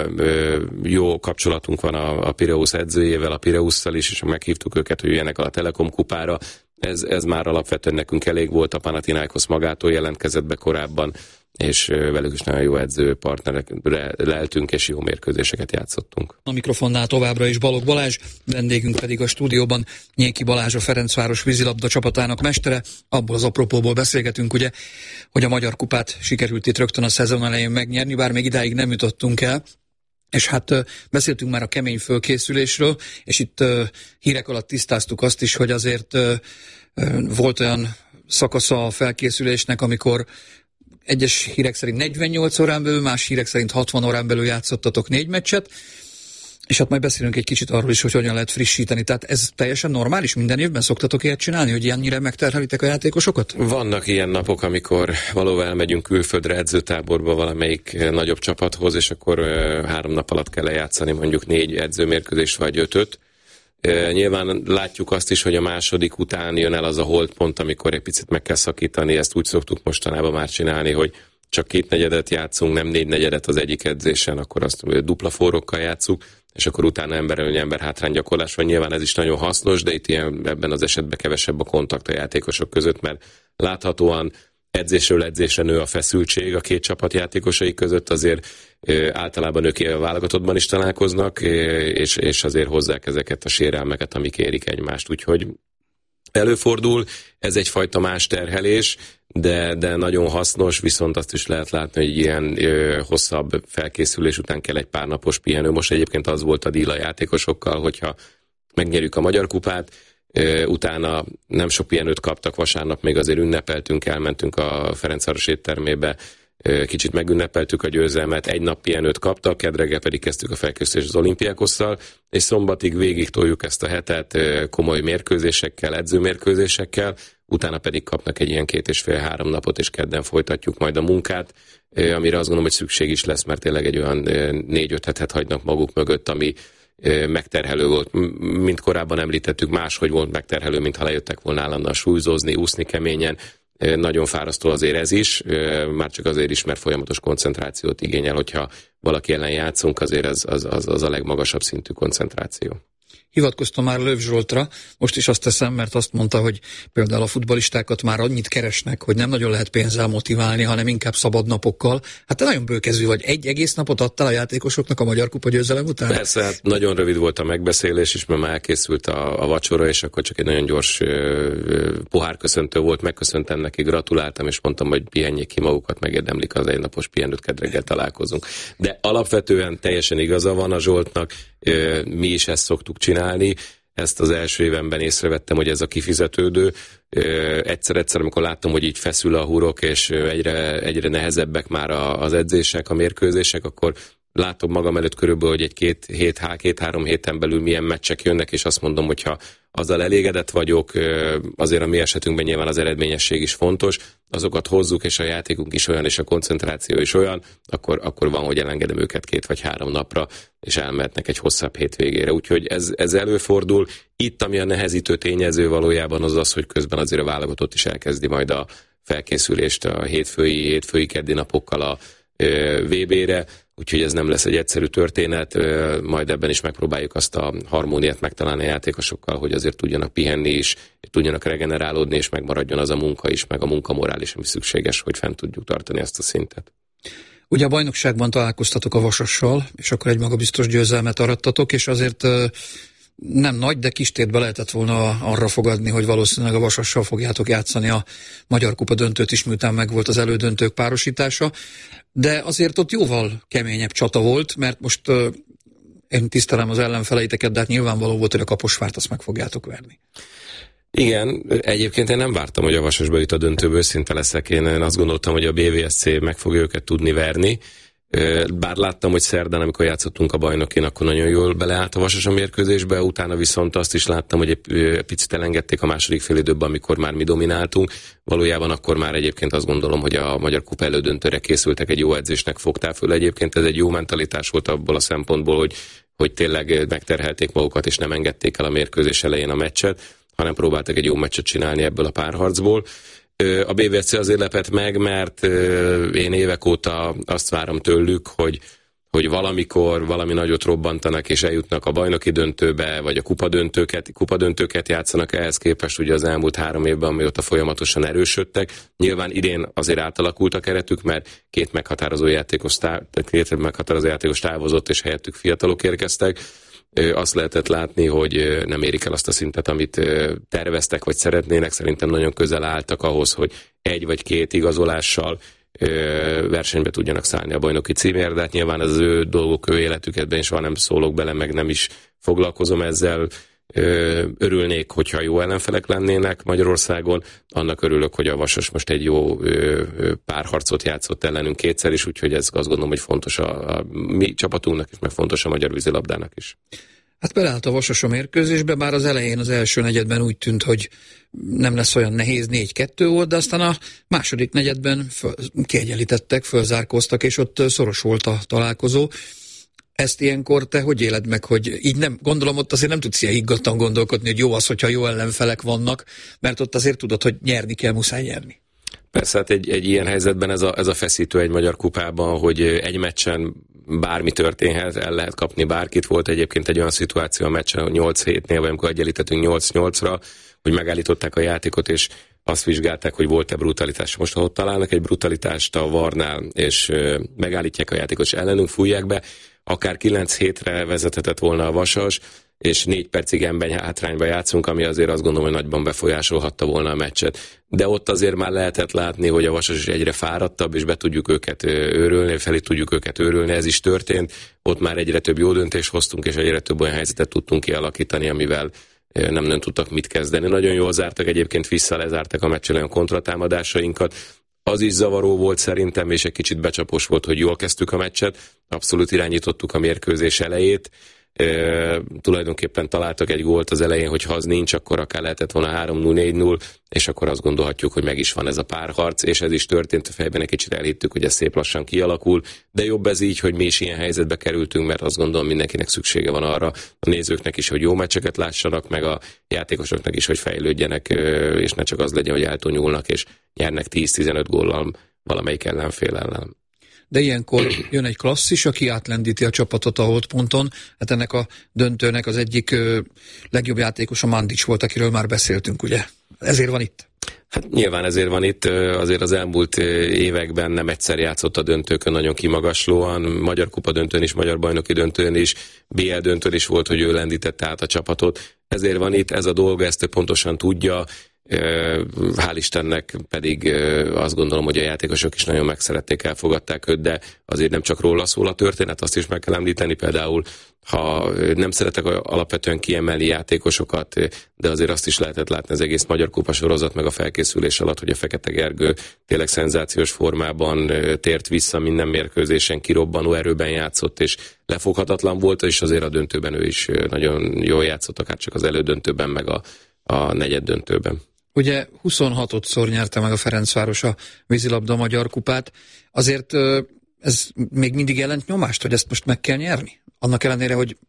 jó kapcsolatunk van a, a Pireusz edzőjével, a Pireusszal is, és meghívtuk őket, hogy jöjjenek a Telekom kupára. Ez, ez már alapvetően nekünk elég volt, a Panathinaikos magától jelentkezett be korábban, és velük is nagyon jó edzőpartnerekre leltünk, és jó mérkőzéseket játszottunk. A mikrofonnál továbbra is Balogh Balázs, vendégünk pedig a stúdióban Nyéki Balázs, a Ferencváros vízilabda csapatának mestere. Abból az apropóból beszélgetünk, ugye, hogy a Magyar Kupát sikerült itt rögtön a szezon elején megnyerni, bár még idáig nem jutottunk el. És hát beszéltünk már a kemény fölkészülésről, és itt hírek alatt tisztáztuk azt is, hogy azért volt olyan szakasza a felkészülésnek, amikor egyes hírek szerint negyvennyolc órán belül, más hírek szerint hatvan órán belül játszottatok négy meccset, és hát majd beszélünk egy kicsit arról is, hogy hogyan lehet frissíteni. Tehát ez teljesen normális? Minden évben szoktatok ilyet csinálni, hogy ilyennyire megterhelitek a játékosokat? Vannak ilyen napok, amikor valóban elmegyünk külföldre edzőtáborba valamelyik nagyobb csapathoz, és akkor három nap alatt kell lejátszani mondjuk négy edzőmérkőzés vagy ötöt. Nyilván látjuk azt is, hogy a második után jön el az a holdpont, amikor egy picit meg kell szakítani, ezt úgy szoktuk mostanában már csinálni, hogy csak két negyedet játszunk, nem négy negyedet az egyik edzésen, akkor azt dupla forrókkal játszunk, és akkor utána emberelőny, ember hátrány gyakorlás van. Nyilván ez is nagyon hasznos, de itt ilyen, ebben az esetben kevesebb a kontakt a játékosok között, mert láthatóan edzésről edzésre nő a feszültség a két csapat játékosai között, azért általában ők a válogatottban is találkoznak, és, és azért hozzák ezeket a sérelmeket, amik érik egymást, úgyhogy előfordul, ez egyfajta más terhelés, de, de nagyon hasznos, viszont azt is lehet látni, hogy ilyen ö, hosszabb felkészülés után kell egy pár napos pihenő. Most egyébként az volt a díl a játékosokkal, hogyha megnyerjük a Magyar Kupát, ö, utána nem sok pihenőt kaptak, vasárnap még azért ünnepeltünk, elmentünk a Ferencváros éttermébe, ö, kicsit megünnepeltük a győzelmet, egy nap pihenőt kaptak, kedd reggel pedig kezdtük a felkészülést az Olimpiákosszal, és szombatig végig toljuk ezt a hetet ö, komoly mérkőzésekkel, edzőmérkőzésekkel, utána pedig kapnak egy ilyen két és fél-három napot, és kedden folytatjuk majd a munkát, amire azt gondolom, hogy szükség is lesz, mert tényleg egy olyan négy-öt hetet hagynak maguk mögött, ami megterhelő volt. Mint korábban említettük, máshogy volt megterhelő, mintha lejöttek volna állandóan súlyzózni, úszni keményen. Nagyon fárasztó azért ez is, már csak azért is, mert folyamatos koncentrációt igényel, hogyha valaki ellen játszunk, azért az, az, az, az a legmagasabb szintű koncentráció. Hivatkoztam már Löw Zsoltra, most is azt teszem, mert azt mondta, hogy például a futballistákat már annyit keresnek, hogy nem nagyon lehet pénzzel motiválni, hanem inkább szabad napokkal. Hát te nagyon bőkezű vagy. Egy egész napot adtál a játékosoknak a Magyar Kupa győzelem után? Persze, hát nagyon rövid volt a megbeszélés is, mert már elkészült a, a vacsora, és akkor csak egy nagyon gyors uh, pohárköszöntő volt, megköszöntem neki, gratuláltam, és mondtam, hogy pihenjék ki magukat, megérdemlik az egynapos pihenőt, kedd reggel találkozunk. De alapvetően teljesen igaza van a Zsoltnak, uh, mi is ezt szoktuk csinálni. Ezt az első évenben észrevettem, hogy ez a kifizetődő. Egyszer-egyszer, amikor láttam, hogy így feszül a hurok, és egyre, egyre nehezebbek már az edzések, a mérkőzések, akkor látom magam előtt körülbelül, hogy egy két hét, két-három héten belül milyen meccsek jönnek, és azt mondom, hogy ha azzal elégedett vagyok, azért a mi esetünkben nyilván az eredményesség is fontos, azokat hozzuk, és a játékunk is olyan, és a koncentráció is olyan, akkor, akkor van, hogy elengedem őket két vagy három napra, és elmehetnek egy hosszabb hétvégére. Úgyhogy ez, ez előfordul. Itt, ami a nehezítő tényező valójában az az, hogy közben azért a válogatott is elkezdi majd a felkészülést a hétfői, hétfői keddi napokkal a vé bére, úgyhogy ez nem lesz egy egyszerű történet, majd ebben is megpróbáljuk azt a harmóniát megtalálni a játékosokkal, hogy azért tudjanak pihenni is, tudjanak regenerálódni, és megmaradjon az a munka is, meg a munkamorál is, ami szükséges, hogy fent tudjuk tartani ezt a szintet. Ugye a bajnokságban találkoztatok a Vasassal, és akkor egy magabiztos győzelmet arattatok, és azért nem nagy, de kis tétbe lehetett volna arra fogadni, hogy valószínűleg a Vasassal fogjátok játszani a Magyar Kupa döntőt is, miután meg volt az elődöntők párosítása, de azért ott jóval keményebb csata volt, mert most uh, én tisztelem az ellenfeleiteket, de hát nyilvánvaló volt, hogy a Kaposvárt azt meg fogjátok verni. Igen, egyébként én nem vártam, hogy a Vasas bejut a döntőből, őszinte leszek. Én azt gondoltam, hogy a bé vé es cé meg fogja őket tudni verni. Bár láttam, hogy szerdán, amikor játszottunk a bajnokin, akkor nagyon jól beleállt a Vasas a mérkőzésbe, utána viszont azt is láttam, hogy egy picit elengedték a második fél időben, amikor már mi domináltunk. Valójában akkor már egyébként azt gondolom, hogy a Magyar Kupa elődöntőre készültek, egy jó edzésnek fogták föl. Egyébként ez egy jó mentalitás volt abból a szempontból, hogy, hogy tényleg megterhelték magukat, és nem engedték el a mérkőzés elején a meccset, hanem próbáltak egy jó meccset csinálni ebből a párharcból. A bé vé es cé azért lepett meg, mert én évek óta azt várom tőlük, hogy, hogy valamikor valami nagyot robbantanak, és eljutnak a bajnoki döntőbe, vagy a kupadöntőket, kupadöntőket játszanak. Ehhez képest ugye az elmúlt három évben, amióta folyamatosan erősödtek. Nyilván idén azért átalakult a keretük, mert két meghatározó játékos, két meghatározó játékos távozott, és helyettük fiatalok érkeztek. Azt lehetett látni, hogy nem érik el azt a szintet, amit terveztek, vagy szeretnének. Szerintem nagyon közel álltak ahhoz, hogy egy vagy két igazolással versenybe tudjanak szállni a bajnoki címért, de hát nyilván ez az ő dolgok, ő életüketben is van, nem szólok bele, meg nem is foglalkozom ezzel. Örülnék, hogyha jó ellenfelek lennének Magyarországon, annak örülök, hogy a Vasas most egy jó párharcot játszott ellenünk kétszer is, úgyhogy ez azt gondolom, hogy fontos a, a mi csapatunknak is, meg fontos a magyar vízilabdának is. Hát beleállt a Vasas a mérkőzésbe, bár az elején, az első negyedben úgy tűnt, hogy nem lesz olyan nehéz, négy kettő volt, de aztán a második negyedben föl, kiegyenlítettek, fölzárkóztak, és ott szoros volt a találkozó. Ezt ilyenkor te hogy éled meg, hogy így nem, gondolom ott azért nem tudsz ilyen higgadtan gondolkodni, hogy jó az, hogyha jó ellenfelek vannak, mert ott azért tudod, hogy nyerni kell, muszáj nyerni. Persze, hát egy, egy ilyen helyzetben ez a, ez a feszítő egy magyar kupában, hogy egy meccsen bármi történhet, el lehet kapni bárkit. Volt egyébként egy olyan szituáció a meccsen nyolc hétnél, vagy amikor egyenlítettünk nyolc nyolcra, hogy megállították a játékot, és azt vizsgálták, hogy volt-e brutalitás. Most, ha ott találnak egy brutalitást a varnál, és megállítják a játékot, és ellenünk fújják be, akár kilenc hétre vezethetett volna a Vasas, és négy percig ember hátrányba játszunk, ami azért azt gondolom, hogy nagyban befolyásolhatta volna a meccset. De ott azért már lehetett látni, hogy a Vasas is egyre fáradtabb, és be tudjuk őket őrölni, felé tudjuk őket őrölni, ez is történt. Ott már egyre több jó döntést hoztunk, és egyre több olyan helyzetet tudtunk kialakítani, amivel nem nem tudtak mit kezdeni. Nagyon jól zártak, egyébként vissza lezártak a meccsen olyan kontratámadásainkat. Az is zavaró volt szerintem, és egy kicsit becsapos volt, hogy jól kezdtük a meccset. Abszolút irányítottuk a mérkőzés elejét. E, tulajdonképpen találtak egy gólt az elején, hogy ha az nincs, akkor akár lehetett volna három null, négy null, és akkor azt gondolhatjuk, hogy meg is van ez a párharc, és ez is történt, a fejben egy kicsit elhittük, hogy ez szép lassan kialakul, de jobb ez így, hogy mi is ilyen helyzetbe kerültünk, mert azt gondolom, mindenkinek szüksége van arra, a nézőknek is, hogy jó meccseket lássanak, meg a játékosoknak is, hogy fejlődjenek, és ne csak az legyen, hogy eltonyulnak, és nyernek tíz-tizenöt góllal valamelyik ellenfél ellen. De ilyenkor jön egy klasszis, aki átlendíti a csapatot a holdponton. Hát ennek a döntőnek az egyik ö, legjobb játékos a Mandic volt, akiről már beszéltünk, ugye? Ezért van itt. Hát nyilván ezért van itt, azért az elmúlt években nem egyszer játszott a döntőkön nagyon kimagaslóan, Magyar Kupa döntőn is, Magyar Bajnoki döntőn is, bé el döntőn is volt, hogy ő lendítette át a csapatot. Ezért van itt, ez a dolga, ezt ő pontosan tudja, Hál' Istennek pedig azt gondolom, hogy a játékosok is nagyon megszerették, elfogadták őt, de azért nem csak róla szól a történet, azt is meg kell említeni, például ha nem szeretek alapvetően kiemelni játékosokat, de azért azt is lehetett látni az egész Magyar Kupa sorozat meg a felkészülés alatt, hogy a Fekete Gergő tényleg szenzációs formában tért vissza minden mérkőzésen, kirobbanó erőben játszott, és lefoghatatlan volt, és azért a döntőben ő is nagyon jól játszott, akár csak az elődöntőben, meg a, a negyed döntőben. Ugye huszonhatodszor nyerte meg a Ferencváros a vízilabda Magyar Kupát. Azért ez még mindig jelent nyomást, hogy ezt most meg kell nyerni? Annak ellenére, hogy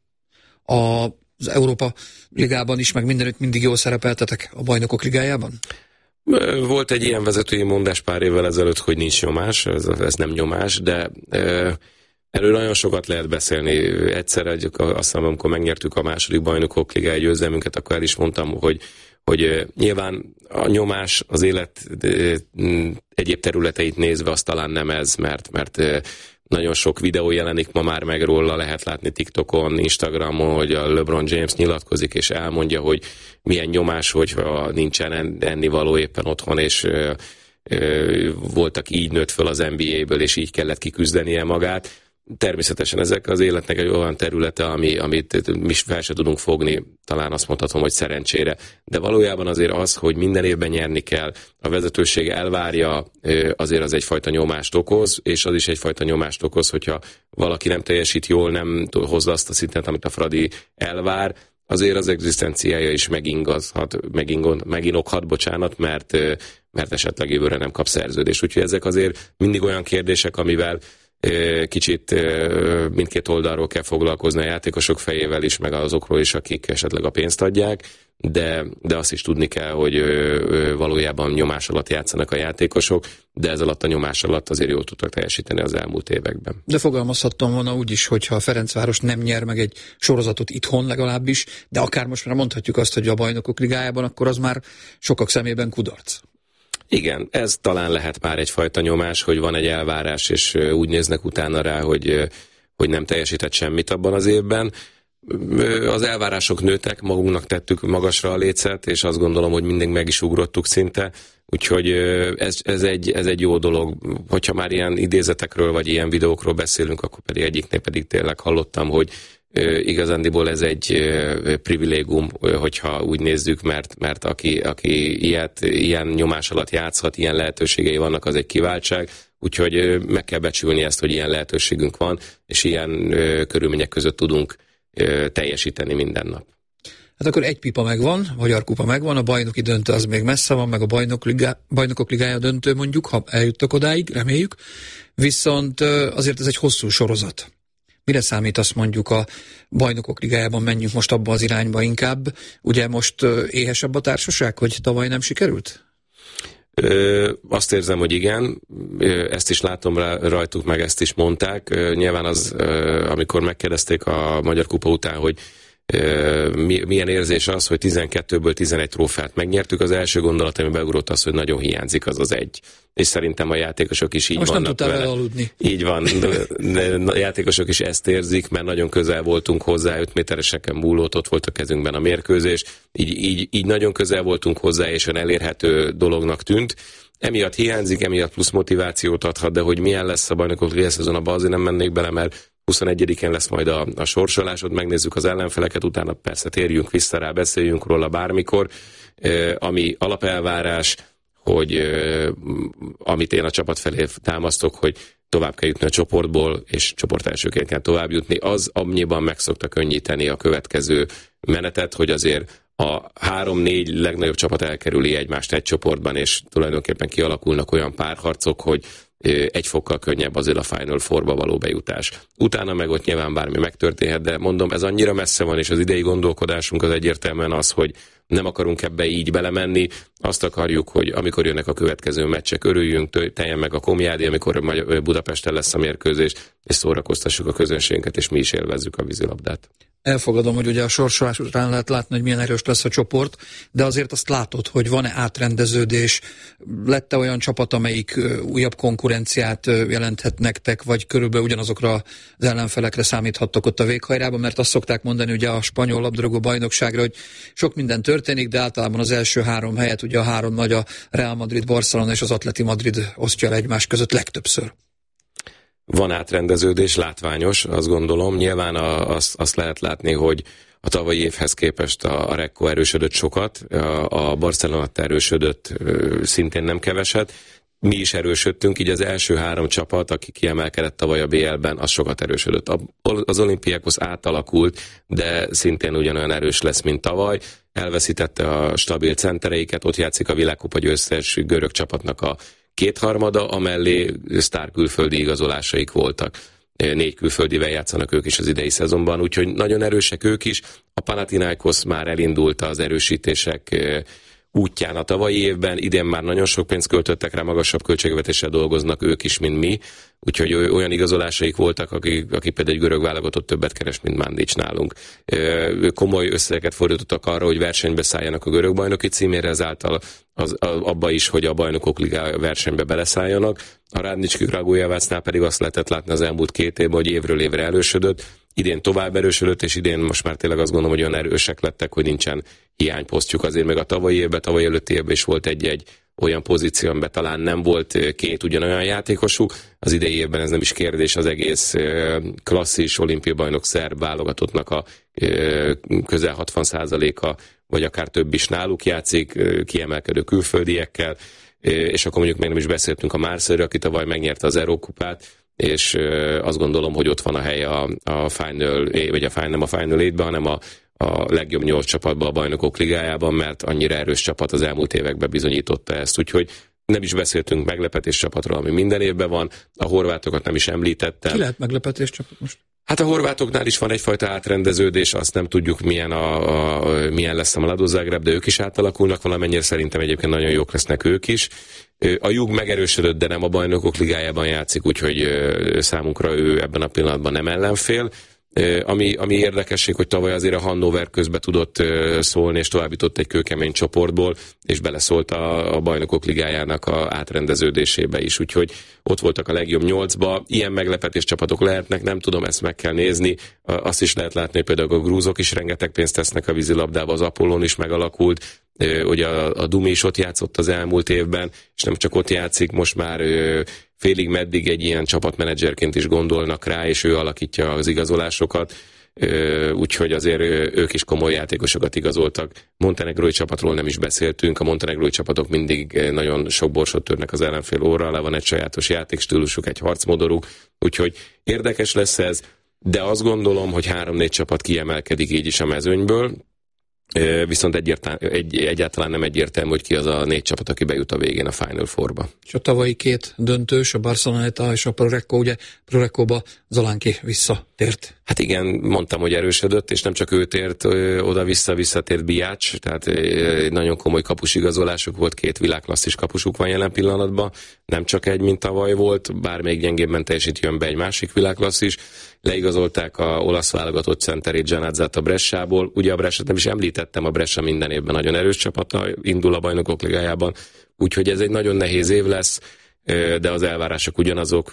az Európa Ligában is, meg mindenütt mindig jól szerepeltetek a Bajnokok Ligájában? Volt egy ilyen vezetői mondás pár évvel ezelőtt, hogy nincs nyomás, ez, ez nem nyomás, de erről nagyon sokat lehet beszélni. Egyszer, azt hiszem, amikor megnyertük a második Bajnokok Ligája győzelmünket, akkor el is mondtam, hogy hogy nyilván a nyomás az élet egyéb területeit nézve az talán nem ez, mert, mert nagyon sok videó jelenik ma már meg róla, lehet látni TikTokon, Instagramon, hogy a LeBron James nyilatkozik és elmondja, hogy milyen nyomás, hogyha nincsen ennivaló éppen otthon, és voltak így nőtt föl az en bé á-ből, és így kellett kiküzdenie magát. Természetesen ezek az életnek egy olyan területe, ami, amit mi fel se tudunk fogni, talán azt mondhatom, hogy szerencsére. De valójában azért az, hogy minden évben nyerni kell, a vezetőség elvárja, azért az egyfajta nyomást okoz, és az is egyfajta nyomást okoz, hogyha valaki nem teljesít jól, nem hozza azt a szintet, amit a Fradi elvár, azért az egzisztenciája is megingazhat, megingod, meginokhat, bocsánat, mert, mert esetleg jövőre nem kap szerződést. Úgyhogy ezek azért mindig olyan kérdések, amivel kicsit mindkét oldalról kell foglalkozni a játékosok fejével is, meg azokról is, akik esetleg a pénzt adják, de, de azt is tudni kell, hogy valójában nyomás alatt játszanak a játékosok, de ez alatt a nyomás alatt azért jól tudtak teljesíteni az elmúlt években. De fogalmazhattam volna úgy is, hogyha a Ferencváros nem nyer meg egy sorozatot itthon legalábbis, de akár most már mondhatjuk azt, hogy a Bajnokok Ligájában, akkor az már sokak szemében kudarc. Igen, ez talán lehet már egyfajta nyomás, hogy van egy elvárás, és úgy néznek utána rá, hogy, hogy nem teljesített semmit abban az évben. Az elvárások nőttek, magunknak tettük magasra a lécet, és azt gondolom, hogy mindig meg is ugrottuk szinte, úgyhogy ez, ez, egy, ez egy jó dolog. Hogyha már ilyen idézetekről, vagy ilyen videókról beszélünk, akkor pedig egyiknél pedig tényleg hallottam, hogy igazándiból ez egy privilégium, hogyha úgy nézzük, mert, mert aki, aki ilyet, ilyen nyomás alatt játszhat, ilyen lehetőségei vannak, az egy kiváltság, úgyhogy meg kell becsülni ezt, hogy ilyen lehetőségünk van, és ilyen körülmények között tudunk teljesíteni minden nap. Hát akkor egy pipa megvan, a Magyar Kupa megvan, a bajnoki döntő az még messze van, meg a bajnok ligá, bajnokok ligája döntő mondjuk, ha eljuttak odáig, reméljük, viszont azért ez egy hosszú sorozat. Mire számít azt mondjuk a Bajnokok Ligájában, menjünk most abba az irányba inkább? Ugye most éhesebb a társaság, hogy tavaly nem sikerült? Ö, azt érzem, hogy igen. Ezt is látom rá, rajtuk, meg ezt is mondták. Nyilván az, amikor megkérdezték a Magyar Kupa után, hogy milyen érzés az, hogy tizenkettőből tizenegy trófeát megnyertük, az első gondolat, ami beugrott az, hogy nagyon hiányzik az az egy. És szerintem a játékosok is így most vannak nem tudtál vele. vele aludni. Így van. A játékosok is ezt érzik, mert nagyon közel voltunk hozzá, öt métereseken múlott, ott volt a kezünkben a mérkőzés. Így, így, így nagyon közel voltunk hozzá, és olyan elérhető dolognak tűnt. Emiatt hiányzik, emiatt plusz motivációt adhat, de hogy milyen lesz a Bajnokok Ligája szezon, abban azért nem mennék bele, mert huszonegyedikén lesz majd a, a sorsolásod, megnézzük az ellenfeleket, utána persze térjünk vissza rá, beszéljünk róla bármikor, eh, ami alapelvárás, hogy eh, amit én a csapat felé támasztok, hogy tovább kell jutni a csoportból, és csoport elsőként kell tovább jutni, az annyiban meg szokta könnyíteni a következő menetet, hogy azért a három-négy legnagyobb csapat elkerüli egymást egy csoportban, és tulajdonképpen kialakulnak olyan párharcok, hogy egy fokkal könnyebb azért a Final Fourba való bejutás. Utána meg ott nyilván bármi megtörténhet, de mondom, ez annyira messze van, és az idei gondolkodásunk az egyértelműen az, hogy nem akarunk ebbe így belemenni, azt akarjuk, hogy amikor jönnek a következő meccsek, örüljünk, teljen meg a Komjádi, amikor Budapesten lesz a mérkőzés, és szórakoztassuk a közönségünket, és mi is élvezzük a vízilabdát. elfogadom, hogy ugye a sorsolás után lehet látni, hogy milyen erős lesz a csoport, de azért azt látod, hogy van-e átrendeződés, lett-e olyan csapat, amelyik újabb konkurenciát jelenthet nektek, vagy körülbelül ugyanazokra az ellenfelekre számíthattok ott a véghajrában, mert azt szokták mondani ugye a spanyol labdarúgó bajnokságra, hogy sok minden történik, de általában az első három helyet ugye a három nagy, a Real Madrid, Barcelona és az Atleti Madrid osztja el egymás között legtöbbször. Van átrendeződés, látványos, azt gondolom. Nyilván a, azt, azt lehet látni, hogy a tavalyi évhez képest a, a Recco erősödött sokat, a, a Barcelona erősödött szintén nem keveset. Mi is erősödtünk, így az első három csapat, aki kiemelkedett tavaly a bé el-ben, az sokat erősödött. Az Olympiakos átalakult, de szintén ugyanolyan erős lesz, mint tavaly. Elveszítette a stabil centereiket, ott játszik a világkupa győztes görög csapatnak a kétharmada, amellé sztár külföldi igazolásaik voltak. Négy külföldivel játszanak ők is az idei szezonban, úgyhogy nagyon erősek ők is. A Panathinaikos már elindult az erősítések útján a tavalyi évben, idén már nagyon sok pénzt költöttek rá, magasabb költségvetéssel dolgoznak ők is, mint mi, úgyhogy olyan igazolásaik voltak, akik, akik például egy görög válogatott többet keres, mint Mandic nálunk. Komoly összegeket fordítottak arra, hogy versenybe szálljanak a görög bajnoki címére, ezáltal az, abba is, hogy a bajnokok liga versenybe beleszálljanak. A Radnicski Kragujevácnál pedig azt lehetett látni az elmúlt két évben, hogy évről évre erősödött, idén tovább erősödött, és idén most már tényleg azt gondolom, hogy olyan erősek lettek, hogy nincsen hiányposztjuk. Azért meg a tavalyi évben, tavalyi előtti évben is volt egy-egy olyan pozíció, amiben talán nem volt két ugyanolyan játékosuk. Az idei évben ez nem is kérdés, az egész klasszis olimpiabajnok szerb válogatottnak a közel hatvan százaléka, vagy akár több is náluk játszik, kiemelkedő külföldiekkel, és akkor mondjuk még nem is beszéltünk a Marseille, aki tavaly megnyerte az Eurokupát, és azt gondolom, hogy ott van a helye a, a Final, vagy a Final, nem a Final eight-ben, hanem a, a legjobb nyolc csapatban a bajnokok ligájában, mert annyira erős csapat az elmúlt években bizonyította ezt. Úgyhogy nem is beszéltünk meglepetés csapatról, ami minden évben van. A horvátokat nem is említettem. Ki lehet meglepetés csapat most? Hát a horvátoknál is van egyfajta átrendeződés, azt nem tudjuk, milyen, a, a, milyen lesz a Mladost Zagreb, de ők is átalakulnak valamennyire, szerintem egyébként nagyon jók lesznek ők is. A Jug megerősödött, de nem a bajnokok ligájában játszik, úgyhogy számunkra ő ebben a pillanatban nem ellenfél. Ami, ami érdekesség, hogy tavaly azért a Hannover közbe tudott szólni, és továbbított egy kőkemény csoportból, és beleszólt a, a bajnokok ligájának a átrendeződésébe is, úgyhogy ott voltak a legjobb nyolcba. Ilyen meglepetés csapatok lehetnek, nem tudom, ezt meg kell nézni. Azt is lehet látni, hogy például a grúzok is rengeteg pénzt tesznek a vízilabdába, az Apollon is megalakult, ugye a, a Dumi is ott játszott az elmúlt évben, és nem csak ott játszik, most már félig meddig egy ilyen csapatmenedzserként is gondolnak rá, és ő alakítja az igazolásokat, úgyhogy azért ők is komoly játékosokat igazoltak. Montenegrói csapatról nem is beszéltünk, a montenegrói csapatok mindig nagyon sok borsot törnek az ellenfél óra alá, van egy sajátos játékstílusuk, egy harcmodoruk, úgyhogy érdekes lesz ez, de azt gondolom, hogy három-négy csapat kiemelkedik így is a mezőnyből, viszont egyértelmű, egy, egyáltalán nem egyértelmű, hogy ki az a négy csapat, aki bejut a végén a Final Four-ba. És a tavalyi két döntős, a Barcelona és a Pro Recco, ugye Pro Recco-ba Zalánki visszatért. Hát igen, mondtam, hogy erősödött, és nem csak ő tért oda-vissza, visszatért Biács, tehát nagyon komoly kapusigazolások volt, két világklasszis kapusuk van jelen pillanatban, nem csak egy, mint tavaly volt, bár még gyengébben teljesít, jön be egy másik világklasszis. Leigazolták a olasz válogatott centerét, Gianazzát a Bressából. Ugye a Bressát nem is említettem, a Brescia minden évben nagyon erős csapata, indul a bajnokok ligájában, úgyhogy ez egy nagyon nehéz év lesz, de az elvárások ugyanazok,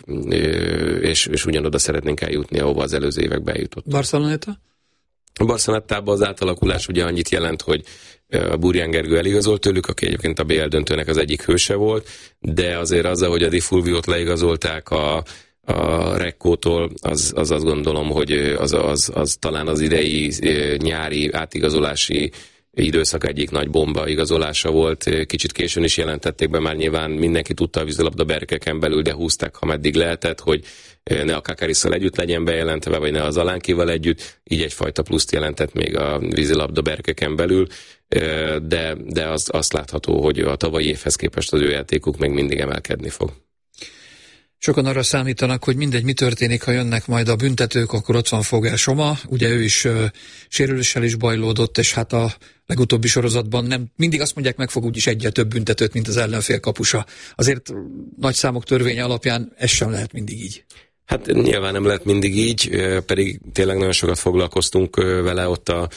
és, és ugyanoda szeretnénk eljutni, ahova az előző években eljutott. Barceloneta? A Barcelonetában az átalakulás ugye annyit jelent, hogy a Burján Gergő eligazolt tőlük, aki egyébként a bé el döntőnek az egyik hőse volt, de azért azzal, hogy a Di Fulviót leigazolták a a Rekkótól, az, az azt gondolom, hogy az, az, az talán az idei nyári átigazolási időszak egyik nagy bomba igazolása volt. Kicsit későn is jelentették be, már nyilván mindenki tudta a vízilabda berkeken belül, de húzták, ha meddig lehetett, hogy ne a Kakarisszal együtt legyen bejelentve, vagy ne az Alánkival együtt, így egyfajta pluszt jelentett még a vízilabda berkeken belül, de, de az, azt látható, hogy a tavalyi évhez képest az ő játékuk még mindig emelkedni fog. Sokan arra számítanak, hogy mindegy, mi történik, ha jönnek majd a büntetők, akkor ott van Fogel Soma, ugye ő is uh, sérüléssel is bajlódott, és hát a legutóbbi sorozatban nem mindig azt mondják, meg fog úgyis egyel több büntetőt, mint az ellenfél kapusa. Azért nagy számok törvénye alapján ez sem lehet mindig így. Hát nyilván nem lehet mindig így, pedig tényleg nagyon sokat foglalkoztunk vele ott a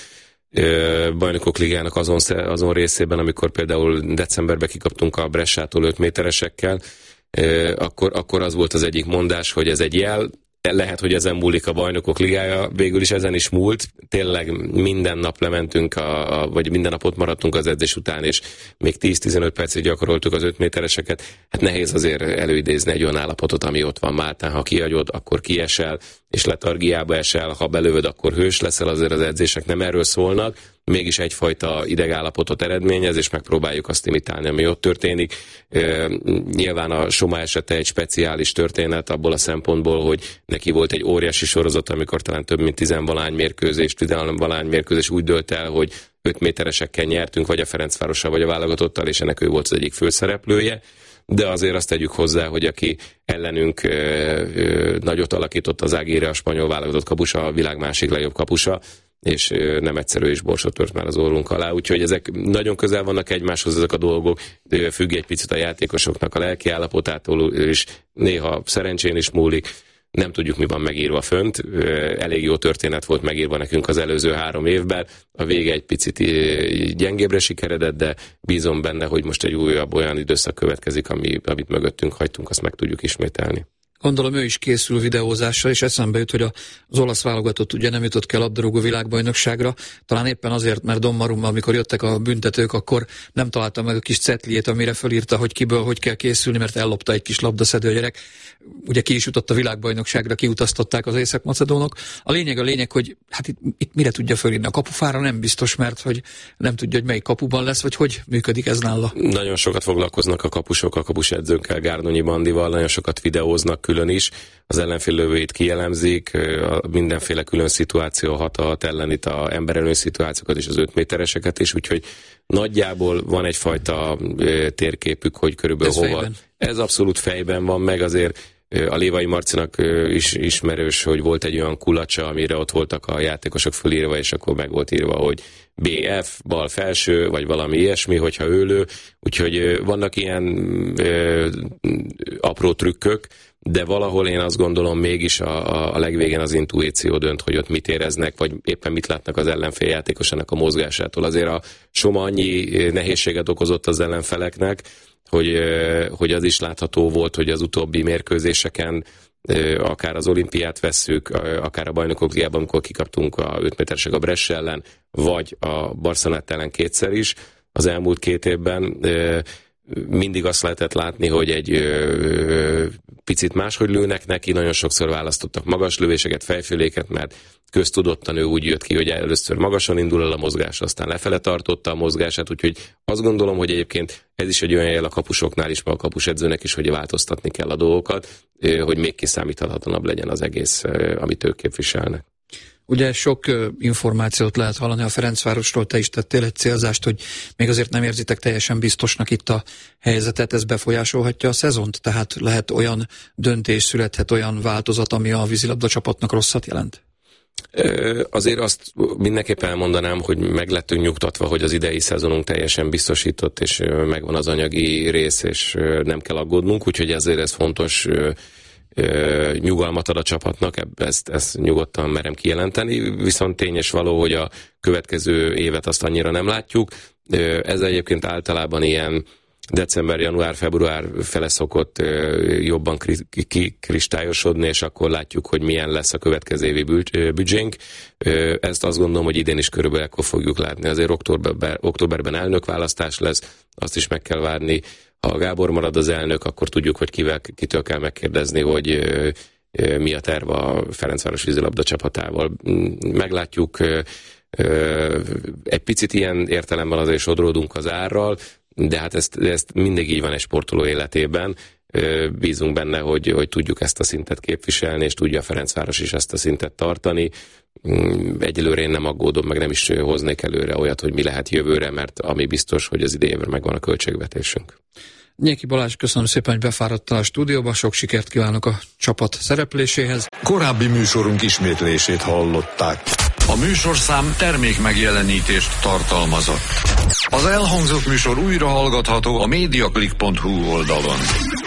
Bajnokok Ligának azon, azon részében, amikor például decemberben kikaptunk a Bressától öt méteresekkel, akkor, akkor az volt az egyik mondás, hogy ez egy jel, lehet, hogy ezen múlik a Bajnokok Ligája, végül is ezen is múlt, tényleg minden nap lementünk, a, a, vagy minden nap ott maradtunk az edzés után, és még tíz-tizenöt percig gyakoroltuk az öt métereseket, hát nehéz azért előidézni egy olyan állapotot, ami ott van Máltán, ha kihagyod, akkor kiesel, és letargiába esel, ha belövöd, akkor hős leszel, azért az edzések nem erről szólnak, mégis egyfajta idegállapotot eredményez, és megpróbáljuk azt imitálni, ami ott történik. E, nyilván a Soma esete egy speciális történet abból a szempontból, hogy neki volt egy óriási sorozat, amikor talán több mint tizenvalány mérkőzés, tizenvalány mérkőzés úgy dőlt el, hogy öt méteresekkel nyertünk, vagy a Ferencvárossal, vagy a válogatottal, és ennek ő volt az egyik főszereplője. De azért azt tegyük hozzá, hogy aki ellenünk ö, ö, nagyot alakított az Aguirre, a spanyol válogatott kapusa, a világ másik legjobb kapusa, és ö, nem egyszerű és borsot tört már az orrunk alá, úgyhogy ezek nagyon közel vannak egymáshoz ezek a dolgok, de függ egy picit a játékosoknak a lelki állapotától, és néha szerencsén is múlik. Nem tudjuk, mi van megírva fönt. Elég jó történet volt megírva nekünk az előző három évben. A vége egy picit gyengébbre sikeredett, de bízom benne, hogy most egy újabb olyan időszak következik, ami, amit mögöttünk hagytunk, azt meg tudjuk ismételni. Gondolom ő is készül videózásra, és eszembe jut, hogy az olasz válogatott ugye nem jutott ki a labdarúgó világbajnokságra, talán éppen azért, mert Donnarumma, amikor jöttek a büntetők, akkor nem találta meg a kis cetliét, amire fölírta, hogy kiből hogy kell készülni, mert ellopta egy kis labdaszedő gyerek. Ugye ki is jutott a világbajnokságra, kiutasztották az észak-macedónok. A lényeg a lényeg, hogy hát itt, itt mire tudja fölírni? A kapufára nem biztos, mert hogy nem tudja, hogy melyik kapuban lesz, vagy hogy működik ez nála. Nagyon sokat foglalkoznak a kapusok, a kapusedzőnkkel, Gárdonyi Bandival, nagyon sokat videóznak külön is, az ellenfél lövőit kielemzik, mindenféle külön szituáció hat ellen, itt a emberelő szituációkat és az öt métereseket is, úgyhogy nagyjából van egyfajta térképük, hogy körülbelül ez hova. Fejben. Ez abszolút fejben van, meg azért a Lévai Marcinak is ismerős, hogy volt egy olyan kulacsa, amire ott voltak a játékosok fölírva, és akkor meg volt írva, hogy bé ef, bal felső, vagy valami ilyesmi, hogyha őlő. Úgyhogy vannak ilyen ö, apró trükkök, de valahol én azt gondolom mégis a, a legvégén az intuíció dönt, hogy ott mit éreznek, vagy éppen mit látnak az ellenfél játékosának a mozgásától. Azért a Soma annyi nehézséget okozott az ellenfeleknek, hogy, hogy az is látható volt, hogy az utóbbi mérkőzéseken, akár az olimpiát vesszük, akár a Bajnokok Ligában, amikor kikaptunk a öt méteresek a Brescia ellen, vagy a Barcelonát ellen kétszer is az elmúlt két évben, mindig azt lehetett látni, hogy egy ö, picit máshogy lőnek neki, nagyon sokszor választottak magas lövéseket, fejféléket, mert köztudottan ő úgy jött ki, hogy először magasan indul el a mozgás, aztán lefele tartotta a mozgását, úgyhogy azt gondolom, hogy egyébként ez is egy olyan jel a kapusoknál is, meg a kapusedzőnek is, hogy változtatni kell a dolgokat, hogy még kiszámíthatatlanabb legyen az egész, amit ők képviselnek. Ugye sok uh, információt lehet hallani a Ferencvárosról, te is tettél egy célzást, hogy még azért nem érzitek teljesen biztosnak itt a helyzetet, ez befolyásolhatja a szezont, tehát lehet olyan döntés, születhet olyan változat, ami a vízilabda csapatnak rosszat jelent? Azért azt mindenképpen elmondanám, hogy meg lettünk nyugtatva, hogy az idei szezonunk teljesen biztosított, és megvan az anyagi rész, és nem kell aggódnunk, úgyhogy ezért ez fontos nyugalmat ad a csapatnak, ezt, ezt nyugodtan merem kijelenteni, viszont tény és való, hogy a következő évet azt annyira nem látjuk. Ez egyébként általában ilyen december, január, február fele szokott jobban kikristályosodni, és akkor látjuk, hogy milyen lesz a következő évi büdzsénk. Ezt azt gondolom, hogy idén is körülbelül akkor fogjuk látni. Azért októberben, októberben elnökválasztás lesz, azt is meg kell várni. Ha Gábor marad az elnök, akkor tudjuk, hogy kivel, kitől kell megkérdezni, hogy mi a terv a Ferencváros vízilabda csapatával. Meglátjuk, egy picit ilyen értelemben azért sodródunk az árral, de hát ezt, ezt mindig így van egy sportoló életében. Bízunk benne, hogy, hogy tudjuk ezt a szintet képviselni, és tudja a Ferencváros is ezt a szintet tartani. Egyelőre én nem aggódom, meg nem is hoznék előre olyat, hogy mi lehet jövőre, mert ami biztos, hogy az idejévre megvan a költségvetésünk. Nyéki Balázs, köszönöm szépen, hogy befáradtál a stúdióba, sok sikert kívánok a csapat szerepléséhez. Korábbi műsorunk ismétlését hallották. A műsorszám termék megjelenítést tartalmazott. Az elhangzott műsor újra hallgatható a mediaclick pont hu oldalon.